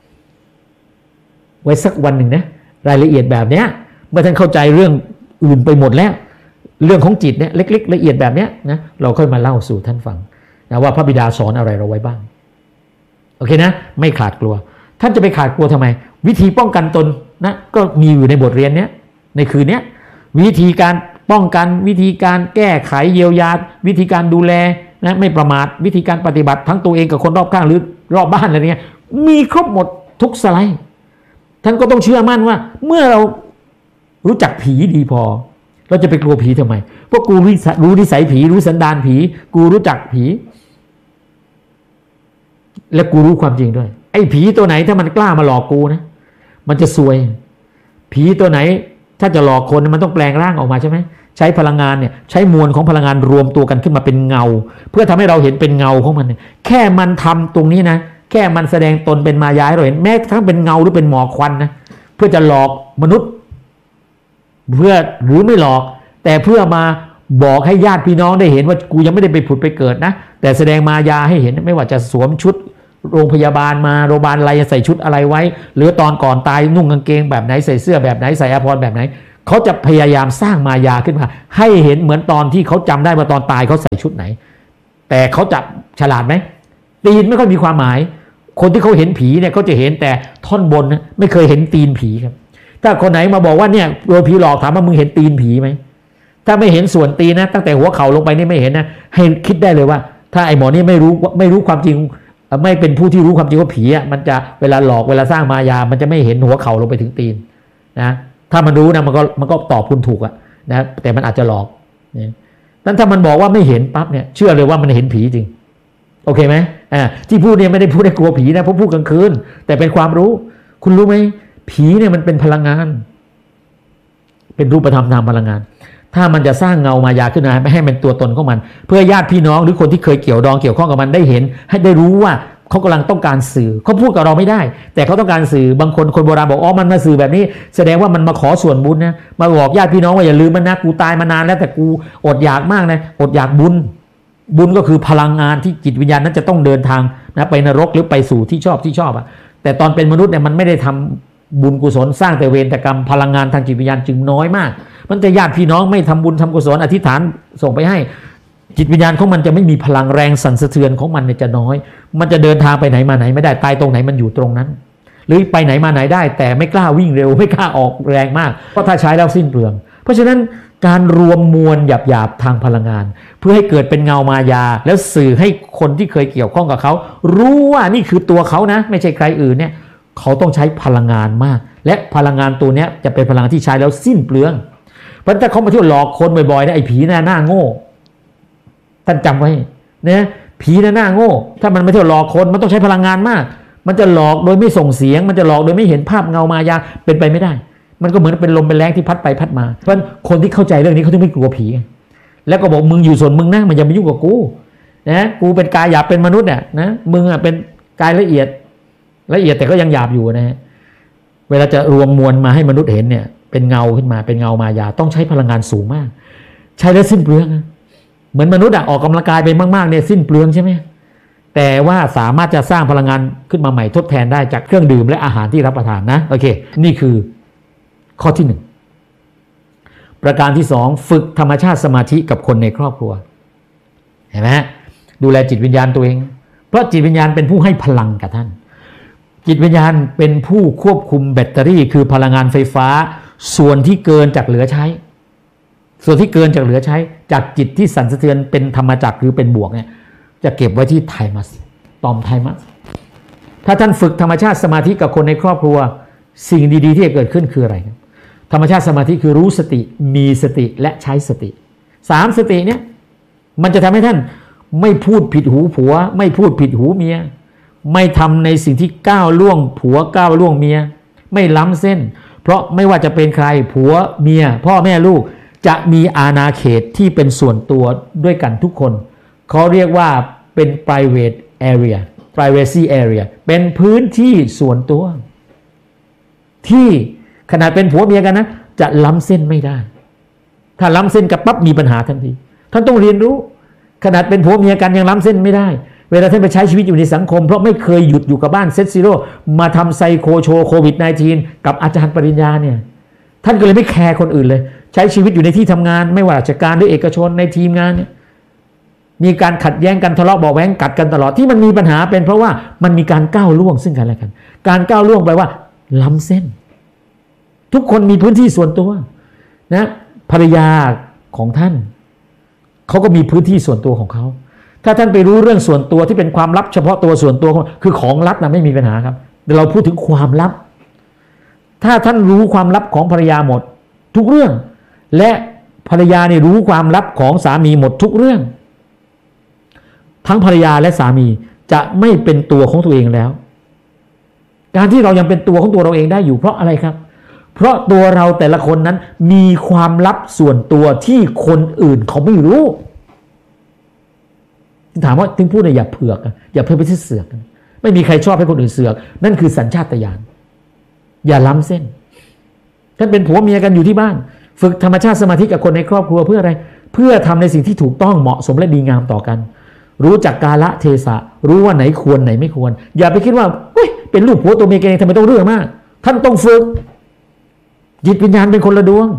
Speaker 1: ไว้สักวันหนึ่งนะรายละเอียดแบบเนี้ยเมื่อท่านเข้าใจเรื่องอื่นไปหมดแล้วเรื่องของจิตเนี่ยเล็กๆละเอียดแบบเนี้ยนะเราค่อยมาเล่าสู่ท่านฟังนะว่าพระบิดาสอนอะไรเราไว้บ้างโอเคนะไม่ขาดกลัวท่านจะไปขาดกลัวทำไมวิธีป้องกันตนนะก็มีอยู่ในบทเรียนเนี้ยในคืนนี้วิธีการป้องกันวิธีการแก้ไขเยียวยาวิธีการดูแลนะไม่ประมาทวิธีการปฏิบัติทั้งตัวเองกับคนรอบข้างหรือรอบบ้านอะไรเงี้ยมีครบหมดทุกสไลด์ท่านก็ต้องเชื่อมั่นว่าเมื่อเรารู้จักผีดีพอเราจะไปกลัวผีทำไมเพราะกูรู้นิสัยผีรู้สันดานผีกูรู้จักผีและกูรู้ความจริงด้วยไอ้ผีตัวไหนถ้ามันกล้ามาหลอกกูนะมันจะซวยผีตัวไหนถ้าจะหลอกคนมันต้องแปลงร่างออกมาใช่ไหมใช้พลังงานเนี่ยใช้มวลของพลังงานรวมตัวกันขึ้นมาเป็นเงาเพื่อทำให้เราเห็นเป็นเงาของมันแค่มันทำตรงนี้นะแค่มันแสดงตนเป็นมายาให้เราเห็นแม้ทั้งเป็นเงาหรือเป็นหมอกควันนะเพื่อจะหลอกมนุษย์เพื่อหรือไม่หลอกแต่เพื่อมาบอกให้ญาติพี่น้องได้เห็นว่ากูยังไม่ได้ไปผุดไปเกิดนะแต่แสดงมายาให้เห็นไม่ว่าจะสวมชุดโรงพยาบาลมาโรงพยาบาลอะไรใส่ชุดอะไรไว้หรือตอนก่อนตายนุ่งกางเกงแบบไหนใส่เสื้อแบบไหนใส่อาภรณ์แบบไหนเขาจะพยายามสร้างมายาขึ้นมาให้เห็นเหมือนตอนที่เขาจำได้ว่าตอนตายเขาใส่ชุดไหนแต่เขาจะฉลาดไหมตีนไม่ค่อยมีความหมายคนที่เขาเห็นผีเนี่ยเขาจะเห็นแต่ท่อนบนนะไม่เคยเห็นตีนผีครับถ้าคนไหนมาบอกว่าเนี่ยโดนผีหลอกถามว่ามึงเห็นตีนผีไหมถ้าไม่เห็นส่วนตีนนะตั้งแต่หัวเข่าลงไปนี่ไม่เห็นนะให้คิดได้เลยว่าถ้าไอ้หมอนี่ไม่รู้ไม่รู้ความจริงไม่เป็นผู้ที่รู้ความจริงว่าผีอ่ะมันจะเวลาหลอกเวลาสร้างมายามันจะไม่เห็นหัวเข่าลงไปถึงตีนนะถ้ามันรู้นะมันก็มันก็ตอบคุณถูกอ่ะนะแต่มันอาจจะหลอกเนี่ยนั้นถ้ามันบอกว่าไม่เห็นปั๊บเนี่ยเชื่อเลยว่ามันเห็นผีจริงโอเคไหมอ่าที่พูดเนี่ยไม่ได้พูดให้กลัวผีนะเพราะพูดกลางคืนแต่เป็นความรู้คุณรู้ไหมผีเนี่ยมันเป็นพลังงานเป็นรูปธรรมทางพลังงานถ้ามันจะสร้างเงามายาขึ้นมาไม่ให้มันตัวตนของมันเพื่อญาติพี่น้องหรือคนที่เคยเกี่ยวดองเกี่ยวข้องกับมันได้เห็นให้ได้รู้ว่าเขากำลังต้องการสื่อเขาพูดกับเราไม่ได้แต่เขาต้องการสื่อบางคนคนโบราณบอกอ๋อมันมาสื่อแบบนี้แสดงว่ามันมาขอส่วนบุญนะมาบอกญาติพี่น้องว่าอย่าลืมมันนะกูตายมานานแล้วแต่กูอดอยากมากนะอดอยากบุญบุญก็คือพลังงานที่จิตวิญญาณนั้นจะต้องเดินทางนะไปนรกหรือไปสู่ที่ชอบที่ชอบอ่ะแต่ตอนเป็นมนุษย์เนี่ยมันไม่ได้ทำบุญกุศลสร้างแต่เวรแต่กรรมพลังงานทางจิตวิญญาณจึงน้อยมากมันจะญาติพี่น้องไม่ทำบุญทำกุศลอธิษฐานส่งไปให้จิตวิญญาณของมันจะไม่มีพลังแรงสั่นสะเทือนของมันเนี่ยจะน้อยมันจะเดินทางไปไหนมาไหนไม่ได้ตายตรงไหนมันอยู่ตรงนั้นหรือไปไหนมาไหนได้แต่ไม่กล้าวิ่งเร็วไม่กล้าออกแรงมากเพราะถ้าใช้แล้วสิ้นเปลืองเพราะฉะนั้นการรวมมวลหยาบๆทางพลังงานเพื่อให้เกิดเป็นเงามายาแล้วสื่อให้คนที่เคยเกี่ยวข้องกับเขารู้ว่านี่คือตัวเขานะไม่ใช่ใครอื่นเนี่ยเขาต้องใช้พลังงานมากและพลังงานตัวนี้จะเป็นพลังที่ใช้แล้วสิ้นเปลืองเพราะถ้าเขามาเที่ยวหลอกคนบ่อยๆนะไอ้ผีหน้าหน้าโง่ท่านจำไว้นะผีหน้าหน้าโง่ถ้ามันไม่เที่ยวหลอกคนมันต้องใช้พลังงานมากมันจะหลอกโดยไม่ส่งเสียงมันจะหลอกโดยไม่เห็นภาพเงามายาเป็นไปไม่ได้มันก็เหมือนเป็นลมเป็นแรงที่พัดไปพัดมาเพราะคนที่เข้าใจเรื่องนี้เขาถึงไม่กลัวผีแล้วก็บอกมึงอยู่ส่วนมึงนะมันอย่ามายุ่งกับกูนะกูเป็นกายหยาบเป็นมนุษย์เนี่ยนะมึงอ่ะเป็นกายละเอียดละเอียดแต่ก็ยังหยาบอยู่นะฮะเวลาจะรวมมวลมาให้มนุษย์เห็นเนี่ยเป็นเงาขึ้นมาเป็นเงามายาต้องใช้พลังงานสูงมากใช้แล้วสิ้นเปลืองเหมือนมนุษย์อะออกกำลังกายไปมากๆเนี่ยสิ้นเปลืองใช่ไหมแต่ว่าสามารถจะสร้างพลังงานขึ้นมาใหม่ทดแทนได้จากเครื่องดื่มและอาหารที่รับประทานนะโอเคนี่คือข้อที่หนึ่งประการที่สองฝึกธรรมชาติสมาธิกับคนในครอบครัวเห็นไหมดูแลจิตวิญญาณตัวเองเพราะจิตวิญญาณเป็นผู้ให้พลังกับท่านจิตวิญญาณเป็นผู้ควบคุมแบตเตอรี่คือพลังงานไฟฟ้าส่วนที่เกินจากเหลือใช้ส่วนที่เกินจากเหลือใช้จากจิตที่สั่นสะเทือนเป็นธรรมจักรหรือเป็นบวกเนี่ยจะเก็บไว้ที่ไทมัสตอมไทมัสถ้าท่านฝึกธรรมชาติสมาธิกับคนในครอบครัวสิ่งดีๆที่จะเกิดขึ้นคืออะไรธรรมชาติสมาธิคือรู้สติมีสติและใช้สติสามสติเนี่ยมันจะทำให้ท่านไม่พูดผิดหูผัวไม่พูดผิดหูเมียไม่ทำในสิ่งที่ก้าวล่วงผัวก้าวล่วงเมียไม่ล้ำเส้นเพราะไม่ว่าจะเป็นใครผัวเมียพ่อแม่ลูกจะมีอาณาเขตที่เป็นส่วนตัวด้วยกันทุกคนเขาเรียกว่าเป็น private area privacy area เป็นพื้นที่ส่วนตัวที่ขนาดเป็นผัวเมียกันนะจะล้ำเส้นไม่ได้ถ้าล้ำเส้นกับปั๊บมีปัญหาทันทีท่านต้องเรียนรู้ขนาดเป็นผัวเมียกันยังล้ำเส้นไม่ได้เวลาท่านไปใช้ชีวิตอยู่ในสังคมเพราะไม่เคยหยุดอยู่กับบ้านเซตซีโร่มาทำไซโคโชโควิด สิบเก้า กับอาจารย์ปริญญาเนี่ยท่านก็เลยไม่แคร์คนอื่นเลยใช้ชีวิตอยู่ในที่ทำงานไม่ว่าราชการหรือเอกชนในทีมงานเนี่ยมีการขัดแย้งกันทะเลาะเบาะแว้งกัดกันตลอดที่มันมีปัญหาเป็นเพราะว่ามันมีการก้าวล่วงซึ่งกันและกันการก้าวล่วงไปว่าล้ำเส้นทุกคนมีพื้นที่ส่วนตัวนะภรรยาของท่านเขาก็มีพื้นที่ส่วนตัวของเขาถ้าท่านไปรู้เรื่องส่วนตัวที่เป็นความลับเฉพาะตัวส่วนตัวคือของลับนะไม่มีปัญหาครับแต่เราพูดถึงความลับถ้าท่านรู้ความลับของภรรยาหมดทุกเรื่องและภรรยาเนี่ยรู้ความลับของสามีหมดทุกเรื่องทั้งภรรยาและสามีจะไม่เป็นตัวของตัวเองแล้วการที่เรายังเป็นตัวของตัวเราเองได้อยู่เพราะอะไรครับเพราะตัวเราแต่ละคนนั้นมีความลับส่วนตัวที่คนอื่นเขาไม่รู้ถามว่าถึงพูดเนี่ยอย่าเผือกอย่าเพิ่มไปที่เสือกไม่มีใครชอบให้คนอื่นเสือกนั่นคือสัญชาตญาณอย่าล้ำเส้นท่านเป็นผัวเมียกันอยู่ที่บ้านฝึกธรรมชาติสมาธิกับคนในครอบครัวเพื่ออะไรเพื่อทำในสิ่งที่ถูกต้องเหมาะสมและดีงามต่อกันรู้จักกาลเทศะรู้ว่าไหนควรไหนไม่ควรอย่าไปคิดว่าเฮ้ยเป็นลูกผัวตัวเมียกันเองทำไมต้องเรื่องมากท่านต้องฝึกจิตวิญญาณเป็นคนละดวง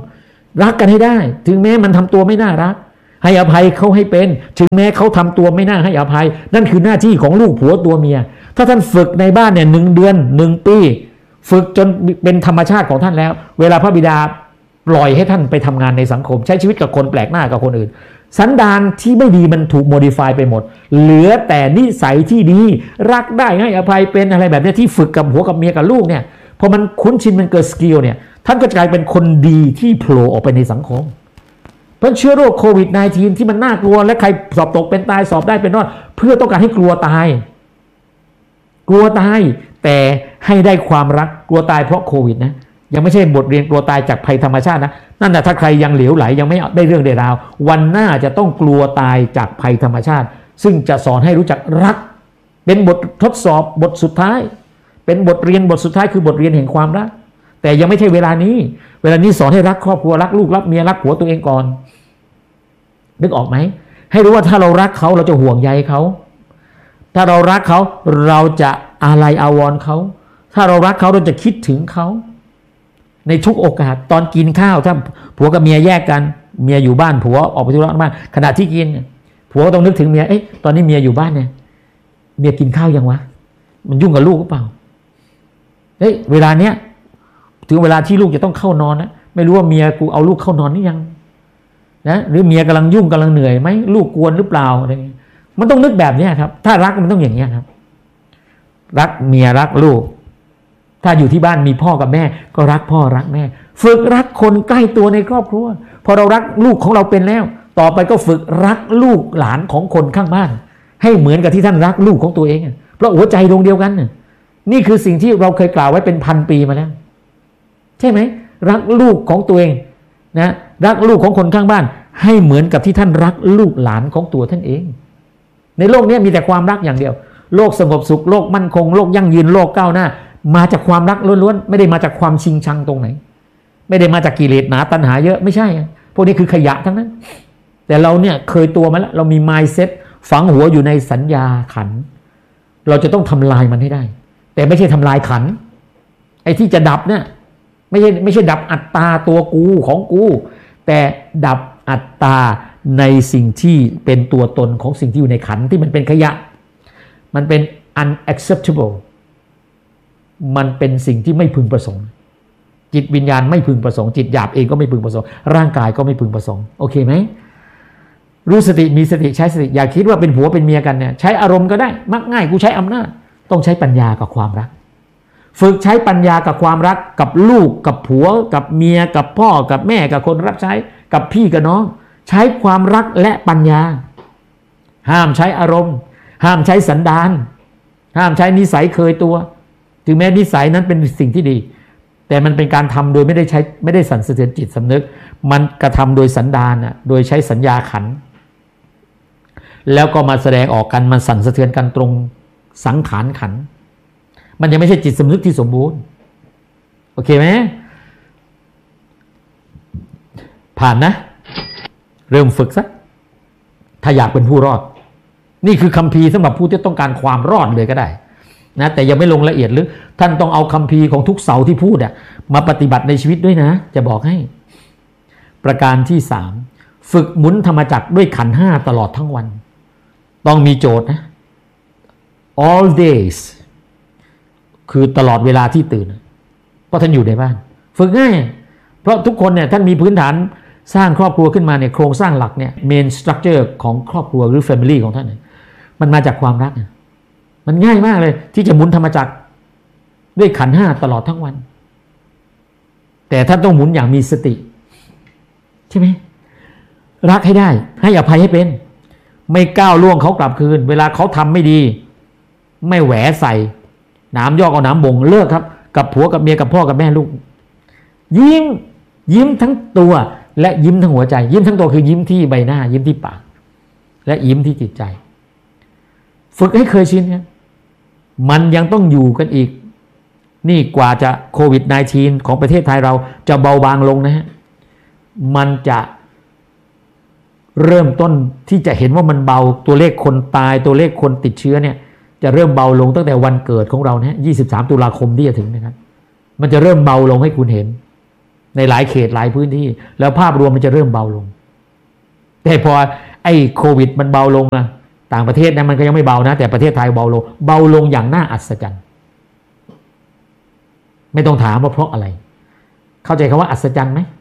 Speaker 1: รักกันให้ได้ถึงแม้มันทำตัวไม่น่ารักให้อภัยเขาให้เป็นถึงแม้เขาทำตัวไม่น่าให้อภัยนั่นคือหน้าที่ของลูกผัวตัวเมียถ้าท่านฝึกในบ้านเนี่ยหนึ่งเดือนหนึ่งปีฝึกจนเป็นธรรมชาติของท่านแล้วเวลาพระบิดาปล่อยให้ท่านไปทำงานในสังคมใช้ชีวิตกับคนแปลกหน้ากับคนอื่นสันดานที่ไม่ดีมันถูกโมดิฟายไปหมดเหลือแต่นิสัยที่ดีรักได้ให้อภัยเป็นอะไรแบบนี้ที่ฝึกกับหัวกับเมียกับลูกเนี่ยพอมันคุ้นชินมันเกิดสกิลเนี่ยท่านก็จะกลายเป็นคนดีที่โผล่ออกไปในสังคมเพราะเชื้อโรคโควิด สิบเก้า ที่มันน่ากลัวและใครสอบตกเป็นตายสอบได้เป็นรอดเพื่อต้องการให้กลัวตายกลัวตายแต่ให้ได้ความรักกลัวตายเพราะโควิดนะยังไม่ใช่บทเรียนกลัวตายจากภัยธรรมชาตินะนั่นแหละถ้าใครยังเหลวไหลยังไม่ได้เรื่องได้ราววันหน้าจะต้องกลัวตายจากภัยธรรมชาติซึ่งจะสอนให้รู้จักรักเป็นบททดสอบบทสุดท้ายเป็นบทเรียนบทสุดท้ายคือบทเรียนแห่งความรักแต่ยังไม่ใช่เวลานี้เวลานี้สอนให้รักครอบครัวรักลูกรักเมียรักผัวตัวเองก่อนนึกออกไหมให้รู้ว่าถ้าเรารักเขาเราจะห่วงใยเขาถ้าเรารักเขาเราจะอาลัยอาวรณ์เขาถ้าเรารักเขาเราจะคิดถึงเขาในทุกโอกาสตอนกินข้าวถ้าผัวกับเมียแยกกันเมียอยู่บ้านผัวออกไปธุระบ้านขณะที่กินผัวก็ต้องนึกถึงเมียเอ๊ะตอนนี้เมียอยู่บ้านเนี่ยเมียกินข้าวยังวะมันยุ่งกับลูกหรือเปล่าเฮ้ยเวลาเนี้ยถึงเวลาที่ลูกจะต้องเข้านอนนะไม่รู้ว่าเมียกูเอาลูกเข้านอนหรือยังนะหรือเมียกำลังยุ่งกำลังเหนื่อยไหมลูกกวนหรือเปล่าอะไรอย่างเงี้ยมันต้องนึกแบบนี้ครับถ้ารักมันต้องอย่างนี้ครับรักเมียรักลูกถ้าอยู่ที่บ้านมีพ่อกับแม่ก็รักพ่อรักแม่ฝึกรักคนใกล้ตัวในครอบครัวพอเรารักลูกของเราเป็นแล้วต่อไปก็ฝึกรักลูกหลานของคนข้างบ้านให้เหมือนกับที่ท่านรักลูกของตัวเองเพราะหัวใจดวงเดียวกันนี่คือสิ่งที่เราเคยกล่าวไว้เป็นพันปีมาแล้วใช่ไหมรักลูกของตัวเองนะรักลูกของคนข้างบ้านให้เหมือนกับที่ท่านรักลูกหลานของตัวท่านเองในโลกนี้มีแต่ความรักอย่างเดียวโลกสงบสุขโลกมั่นคงโลกยั่งยืนโลกก้าวหน้ามาจากความรักล้วนๆไม่ได้มาจากความชิงชังตรงไหนไม่ได้มาจากกิเลสหนาตัณหาเยอะไม่ใช่พวกนี้คือขยะทั้งนั้นแต่เราเนี่ยเคยตัวมาแล้วเรามี mindset ฝังหัวอยู่ในสัญญาขันเราจะต้องทำลายมันให้ได้แต่ไม่ใช่ทำลายขันไอ้ที่จะดับเนี่ยไม่ใช่ไม่ใช่ดับอัตตาตัวกูของกูแต่ดับอัตตาในสิ่งที่เป็นตัวตนของสิ่งที่อยู่ในขันที่มันเป็นขยะมันเป็น unacceptable มันเป็นสิ่งที่ไม่พึงประสงค์จิตวิญญาณไม่พึงประสงค์จิตหยาบเองก็ไม่พึงประสงค์ร่างกายก็ไม่พึงประสงค์โอเคไหมรู้สติมีสติใช้สติอย่าคิดว่าเป็นผัวเป็นเมียกันเนี่ยใช้อารมณ์ก็ได้มักง่ายกูใช้อำนาจต้องใช้ปัญญากับความรักฝึกใช้ปัญญากับความรักกับลูกกับผัวกับเมียกับพ่อกับแม่กับคนรับใช้กับพี่กับน้องใช้ความรักและปัญญาห้ามใช้อารมณ์ห้ามใช้สันดานห้ามใช้นิสัยเคยตัวถึงแม้นิสัยนั้นเป็นสิ่งที่ดีแต่มันเป็นการทำโดยไม่ได้ใช้ไม่ได้สั่นสะเทือนจิตสำนึกมันกระทำโดยสันดานน่ะโดยใช้สัญญาขันแล้วก็มาแสดงออกกันมันสั่นสะเทือนกันตรงสังขารขันมันยังไม่ใช่จิตสำนึกที่สมบูรณ์โอเคไหมผ่านนะเริ่มฝึกซะถ้าอยากเป็นผู้รอดนี่คือคัมภีร์สำหรับผู้ที่ต้องการความรอดเลยก็ได้นะแต่ยังไม่ลงละเอียดหรือท่านต้องเอาคัมภีร์ของทุกเสาที่พูดอะมาปฏิบัติในชีวิตด้วยนะจะบอกให้ประการที่สามฝึกหมุนธรรมจักรด้วยขันธ์ห้าตลอดทั้งวันต้องมีโจทย์นะ all days คือตลอดเวลาที่ตื่นเพราะท่านอยู่ในบ้านฝึกง่ายเพราะทุกคนเนี่ยท่านมีพื้นฐานสร้างครอบครัวขึ้นมาเนี่ยโครงสร้างหลักเนี่ย main structure ของครอบครัวหรือ family ของท่านเนี่ยมันมาจากความรักมันง่ายมากเลยที่จะหมุนธรรมจักรด้วยขันธ์ห้าตลอดทั้งวันแต่ท่านต้องหมุนอย่างมีสติใช่ไหมรักให้ได้ให้อภัยให้เป็นไม่ก้าวล่วงเขากลับคืนเวลาเขาทำไม่ดีไม่แหวใส่น้ำยอกเอาน้ำบ่งเลิกครับกับผัวกับเมียกับพ่อกับแม่ลูกยิ้มยิ้มทั้งตัวและยิ้มทั้งหัวใจยิ้มทั้งตัวคือยิ้มที่ใบหน้ายิ้มที่ปากและยิ้มที่จิตใจฝึกให้เคยชินครับมันยังต้องอยู่กันอีกนี่กว่าจะโควิด สิบเก้า ของประเทศไทยเราจะเบาบางลงนะฮะมันจะเริ่มต้นที่จะเห็นว่ามันเบาตัวเลขคนตายตัวเลขคนติดเชื้อเนี่ยจะเริ่มเบาลงตั้งแต่วันเกิดของเราเนี่ยยี่สิบสามตุลาคมที่จะถึงนะครับมันจะเริ่มเบาลงให้คุณเห็นในหลายเขตหลายพื้นที่แล้วภาพรวมมันจะเริ่มเบาลงแต่พอไอ้โควิดมันเบาลงนะต่างประเทศนะมันก็ยังไม่เบานะแต่ประเทศไทยเบาลงเบาลงอย่างน่าอัศจรรย์ไม่ต้องถามว่าเพราะอะไรเข้าใจคำว่าอัศจรรย์ไหม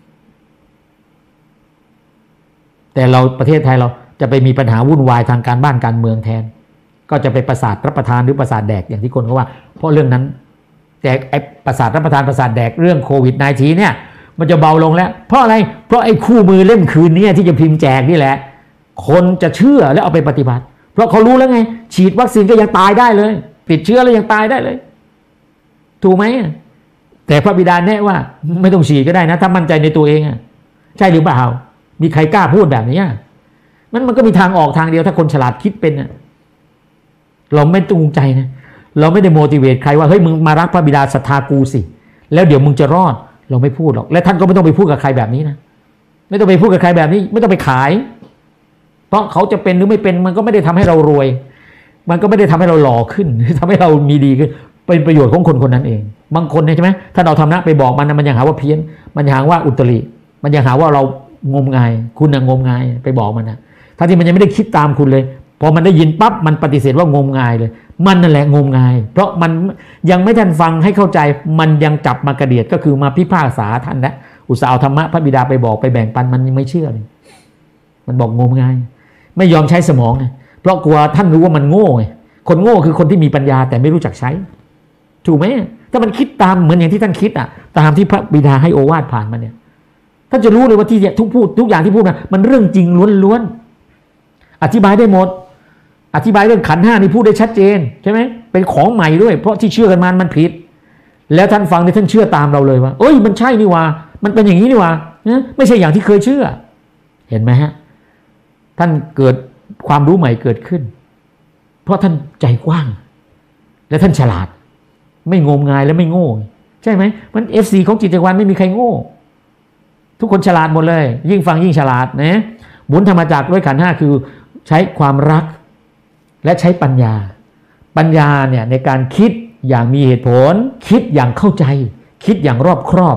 Speaker 1: แต่เราประเทศไทยเราจะไปมีปัญหาวุ่นวายทางการบ้านการเมืองแทนก็จะไปประสาทรับประทานหรือประสาทแดกอย่างที่คนเขาว่าเพราะเรื่องนั้นแต่ไอ้ประสาทรับประทานประสาทแดกเรื่องโควิด สิบเก้า เนี่ยมันจะเบาลงแล้วเพราะอะไรเพราะไอ้คู่มือเล่มคืนนี้ที่จะพิมพ์แจกนี่แหละคนจะเชื่อแล้วเอาไปปฏิบัติเพราะเขารู้แล้วไงฉีดวัคซีนก็ยังตายได้เลยติดเชื้อแล้วยังตายได้เลยถูกไหมแต่พระบิดาแนะว่าไม่ต้องฉีดก็ได้นะถ้ามั่นใจในตัวเองใช่หรือเปล่ามีใครกล้าพูดแบบนี้มันมันก็มีทางออกทางเดียวถ้าคนฉลาดคิดเป็นเราไม่จูงใจนะเราไม่ได้โมทิเวตใครว่าเฮ้ยมึงมารักพระบิดาศรัทธากูสิแล้วเดี๋ยวมึงจะรอดเราไม่พูดหรอกและท่านก็ไม่ต้องไปพูดกับใครแบบนี้นะไม่ต้องไปพูดกับใครแบบนี้ไม่ต้องไปขายเพราะเขาจะเป็นหรือไม่เป็นมันก็ไม่ได้ทำให้เรารวยมันก็ไม่ได้ทำให้เราหล่อขึ้นทำให้เรามีดีขึ้นเป็นประโยชน์ของคนคนนั้นเองบางคนเนี่ยใช่ไหมถ้าเราทำนะไปบอกมันมันยังหาว่าเพี้ยนมันยังหาว่าอุตริมันยังหาว่าเรางมงายคุณน่ะงมงายไปบอกมันนะทั้งที่มันยังไม่ได้คิดตามคุณเลยพอมันได้ยินปั๊บมันปฏิเสธว่างมงายเลยมันนั่นแหละงมงายเพราะมันยังไม่ทันฟังให้เข้าใจมันยังจับมากระเดียดก็คือมาพิพากษาท่านนะอุตส่าห์ธรรมะพระบิดาไปบอกไปแบ่งปันมันยังไม่เชื่อเลยมันบอกงมงายไม่ยอมใช้สมองไงเพราะกลัวท่านรู้ว่ามันโง่ไงคนโง่คือคนที่มีปัญญาแต่ไม่รู้จักใช้ถูกไหมถ้ามันคิดตามเหมือนอย่างที่ท่านคิดอ่ะตามที่พระบิดาให้โอวาทผ่านมาเนี่ยท่านจะรู้เลยว่าที่ทุกพูดทุกอย่างที่พูดนะมันเรื่องจริงล้วนๆอธิบายได้หมดอธิบายเรื่องขันธ์ห้านี่พูดได้ชัดเจนใช่ไหมเป็นของใหม่ด้วยเพราะที่เชื่อกันมามันผิดแล้วท่านฟังนี่ท่านเชื่อตามเราเลยว่าเอ้ยมันใช่นี่ว่ามันเป็นอย่างนี้นี่ว่าไม่ใช่อย่างที่เคยเชื่อเห็นไหมฮะท่านเกิดความรู้ใหม่เกิดขึ้นเพราะท่านใจกว้างและท่านฉลาดไม่งมงายและไม่โง่ใช่ไหมมัน เอฟ ซี ของจิตจักรวาลไม่มีใครโง่ทุกคนฉลาดหมดเลยยิ่งฟังยิ่งฉลาดนะหมุนธรรมจักรด้วยขันธ์ห้าคือใช้ความรักและใช้ปัญญาปัญญาเนี่ยในการคิดอย่างมีเหตุผลคิดอย่างเข้าใจคิดอย่างรอบครอบ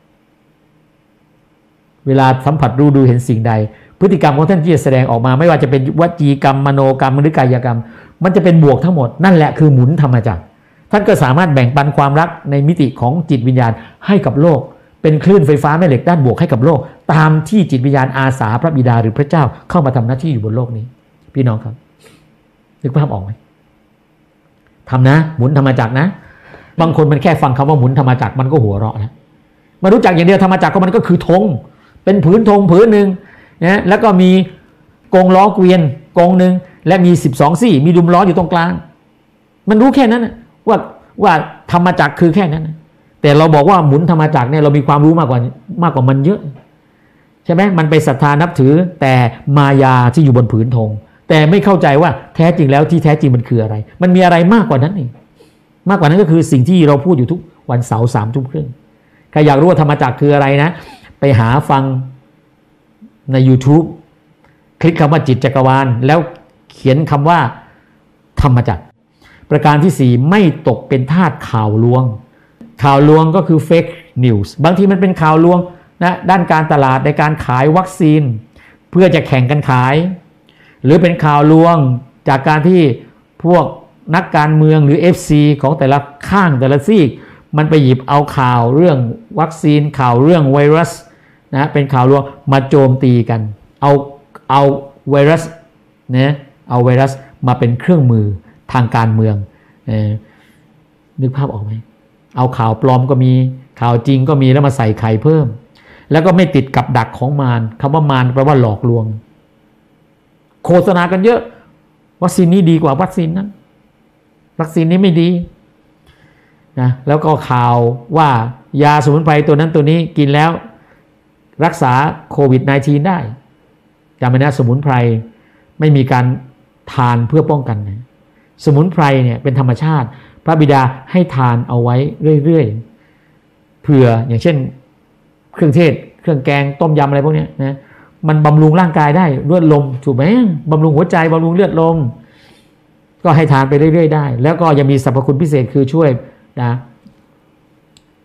Speaker 1: เวลาสัมผัสรู้ดูเห็นสิ่งใดพฤติกรรมของท่านที่จะแสดงออกมาไม่ว่าจะเป็นวจีกรรมมโนกรรมหรือกายกรรมมันจะเป็นบวกทั้งหมดนั่นแหละคือหมุนธรรมจักรท่านก็สามารถแบ่งปันความรักในมิติของจิตวิญญาณให้กับโลกเป็นคลื่นไฟฟ้าแม่เหล็กด้านบวกให้กับโลกตามที่จิตวิญญาณอาสาพระบิดาหรือพระเจ้าเข้ามาทำหน้าที่อยู่บนโลกนี้พี่น้องครับนึกภาพออกไหมทำนะหมุนธรรมจักรนะบางคนมันแค่ฟังคำว่าหมุนธรรมจักรมันก็หัวเราะนะมารู้จักอย่างเดียวธรรมจักรก็มันก็คือธงเป็นผืนธงผืนหนึ่งนะแล้วก็มีกงล้อเกวียนกงหนึ่งและมีสิบสองซี่มีดุมล้ออยู่ตรงกลางมันรู้แค่นั้นนะว่าว่าธรรมจักรคือแค่นั้นนะแต่เราบอกว่าหมุนธรรมจักรเนี่ยเรามีความรู้มากกว่ามากกว่ามันเยอะใช่ไหมมันไปศรัทธานับถือแต่มายาที่อยู่บนผืนธงแต่ไม่เข้าใจว่าแท้จริงแล้วที่แท้จริงมันคืออะไรมันมีอะไรมากกว่านั้นอีกมากกว่านั้นก็คือสิ่งที่เราพูดอยู่ทุกวันเสาร์สามทุ่มครึ่งใครอยากรู้ว่าธรรมจักรคืออะไรนะไปหาฟังใน YouTube คลิกคำว่าจิตจักรวาลแล้วเขียนคำว่าธรรมจักรประการที่สี่ไม่ตกเป็นทาสข่าวลวงข่าวลวงก็คือ fake news บางทีมันเป็นข่าวลวงนะด้านการตลาดในการขายวัคซีนเพื่อจะแข่งกันขายหรือเป็นข่าวลวงจากการที่พวกนักการเมืองหรือ เอฟ ซี ของแต่ละข้างแต่ละซีกมันไปหยิบเอาข่าวเรื่องวัคซีนข่าวเรื่องไวรัสนะเป็นข่าวลวงมาโจมตีกันเอาเอาไวรัสนะเอาไวรัสมาเป็นเครื่องมือทางการเมืองนึกภาพออกไหมเอาข่าวปลอมก็มีข่าวจริงก็มีแล้วมาใส่ไข่เพิ่มแล้วก็ไม่ติดกับดักของมารคำว่ามารแปลว่าหลอกลวงโฆษณากันเยอะวัคซีนนี้ดีกว่าวัคซีนนั้นวัคซีนนี้ไม่ดีนะแล้วก็ข่าวว่ายาสมุนไพรตัวนั้นตัวนี้กินแล้วรักษาโควิด สิบเก้า ได้จำไว้นะสมุนไพรไม่มีการทานเพื่อป้องกันนะสมุนไพรเนี่ยเป็นธรรมชาติพระบิดาให้ทานเอาไว้เรื่อยๆเผื่ออย่างเช่นเครื่องเทศเครื่องแกงต้มยำอะไรพวกนี้นะมันบำรุงร่างกายได้เลือดลมถูกไหมบำรุงหัวใจบำรุงเลือดลมก็ให้ทานไปเรื่อยๆได้แล้วก็ยังมีสรรพคุณพิเศษคือช่วยนะ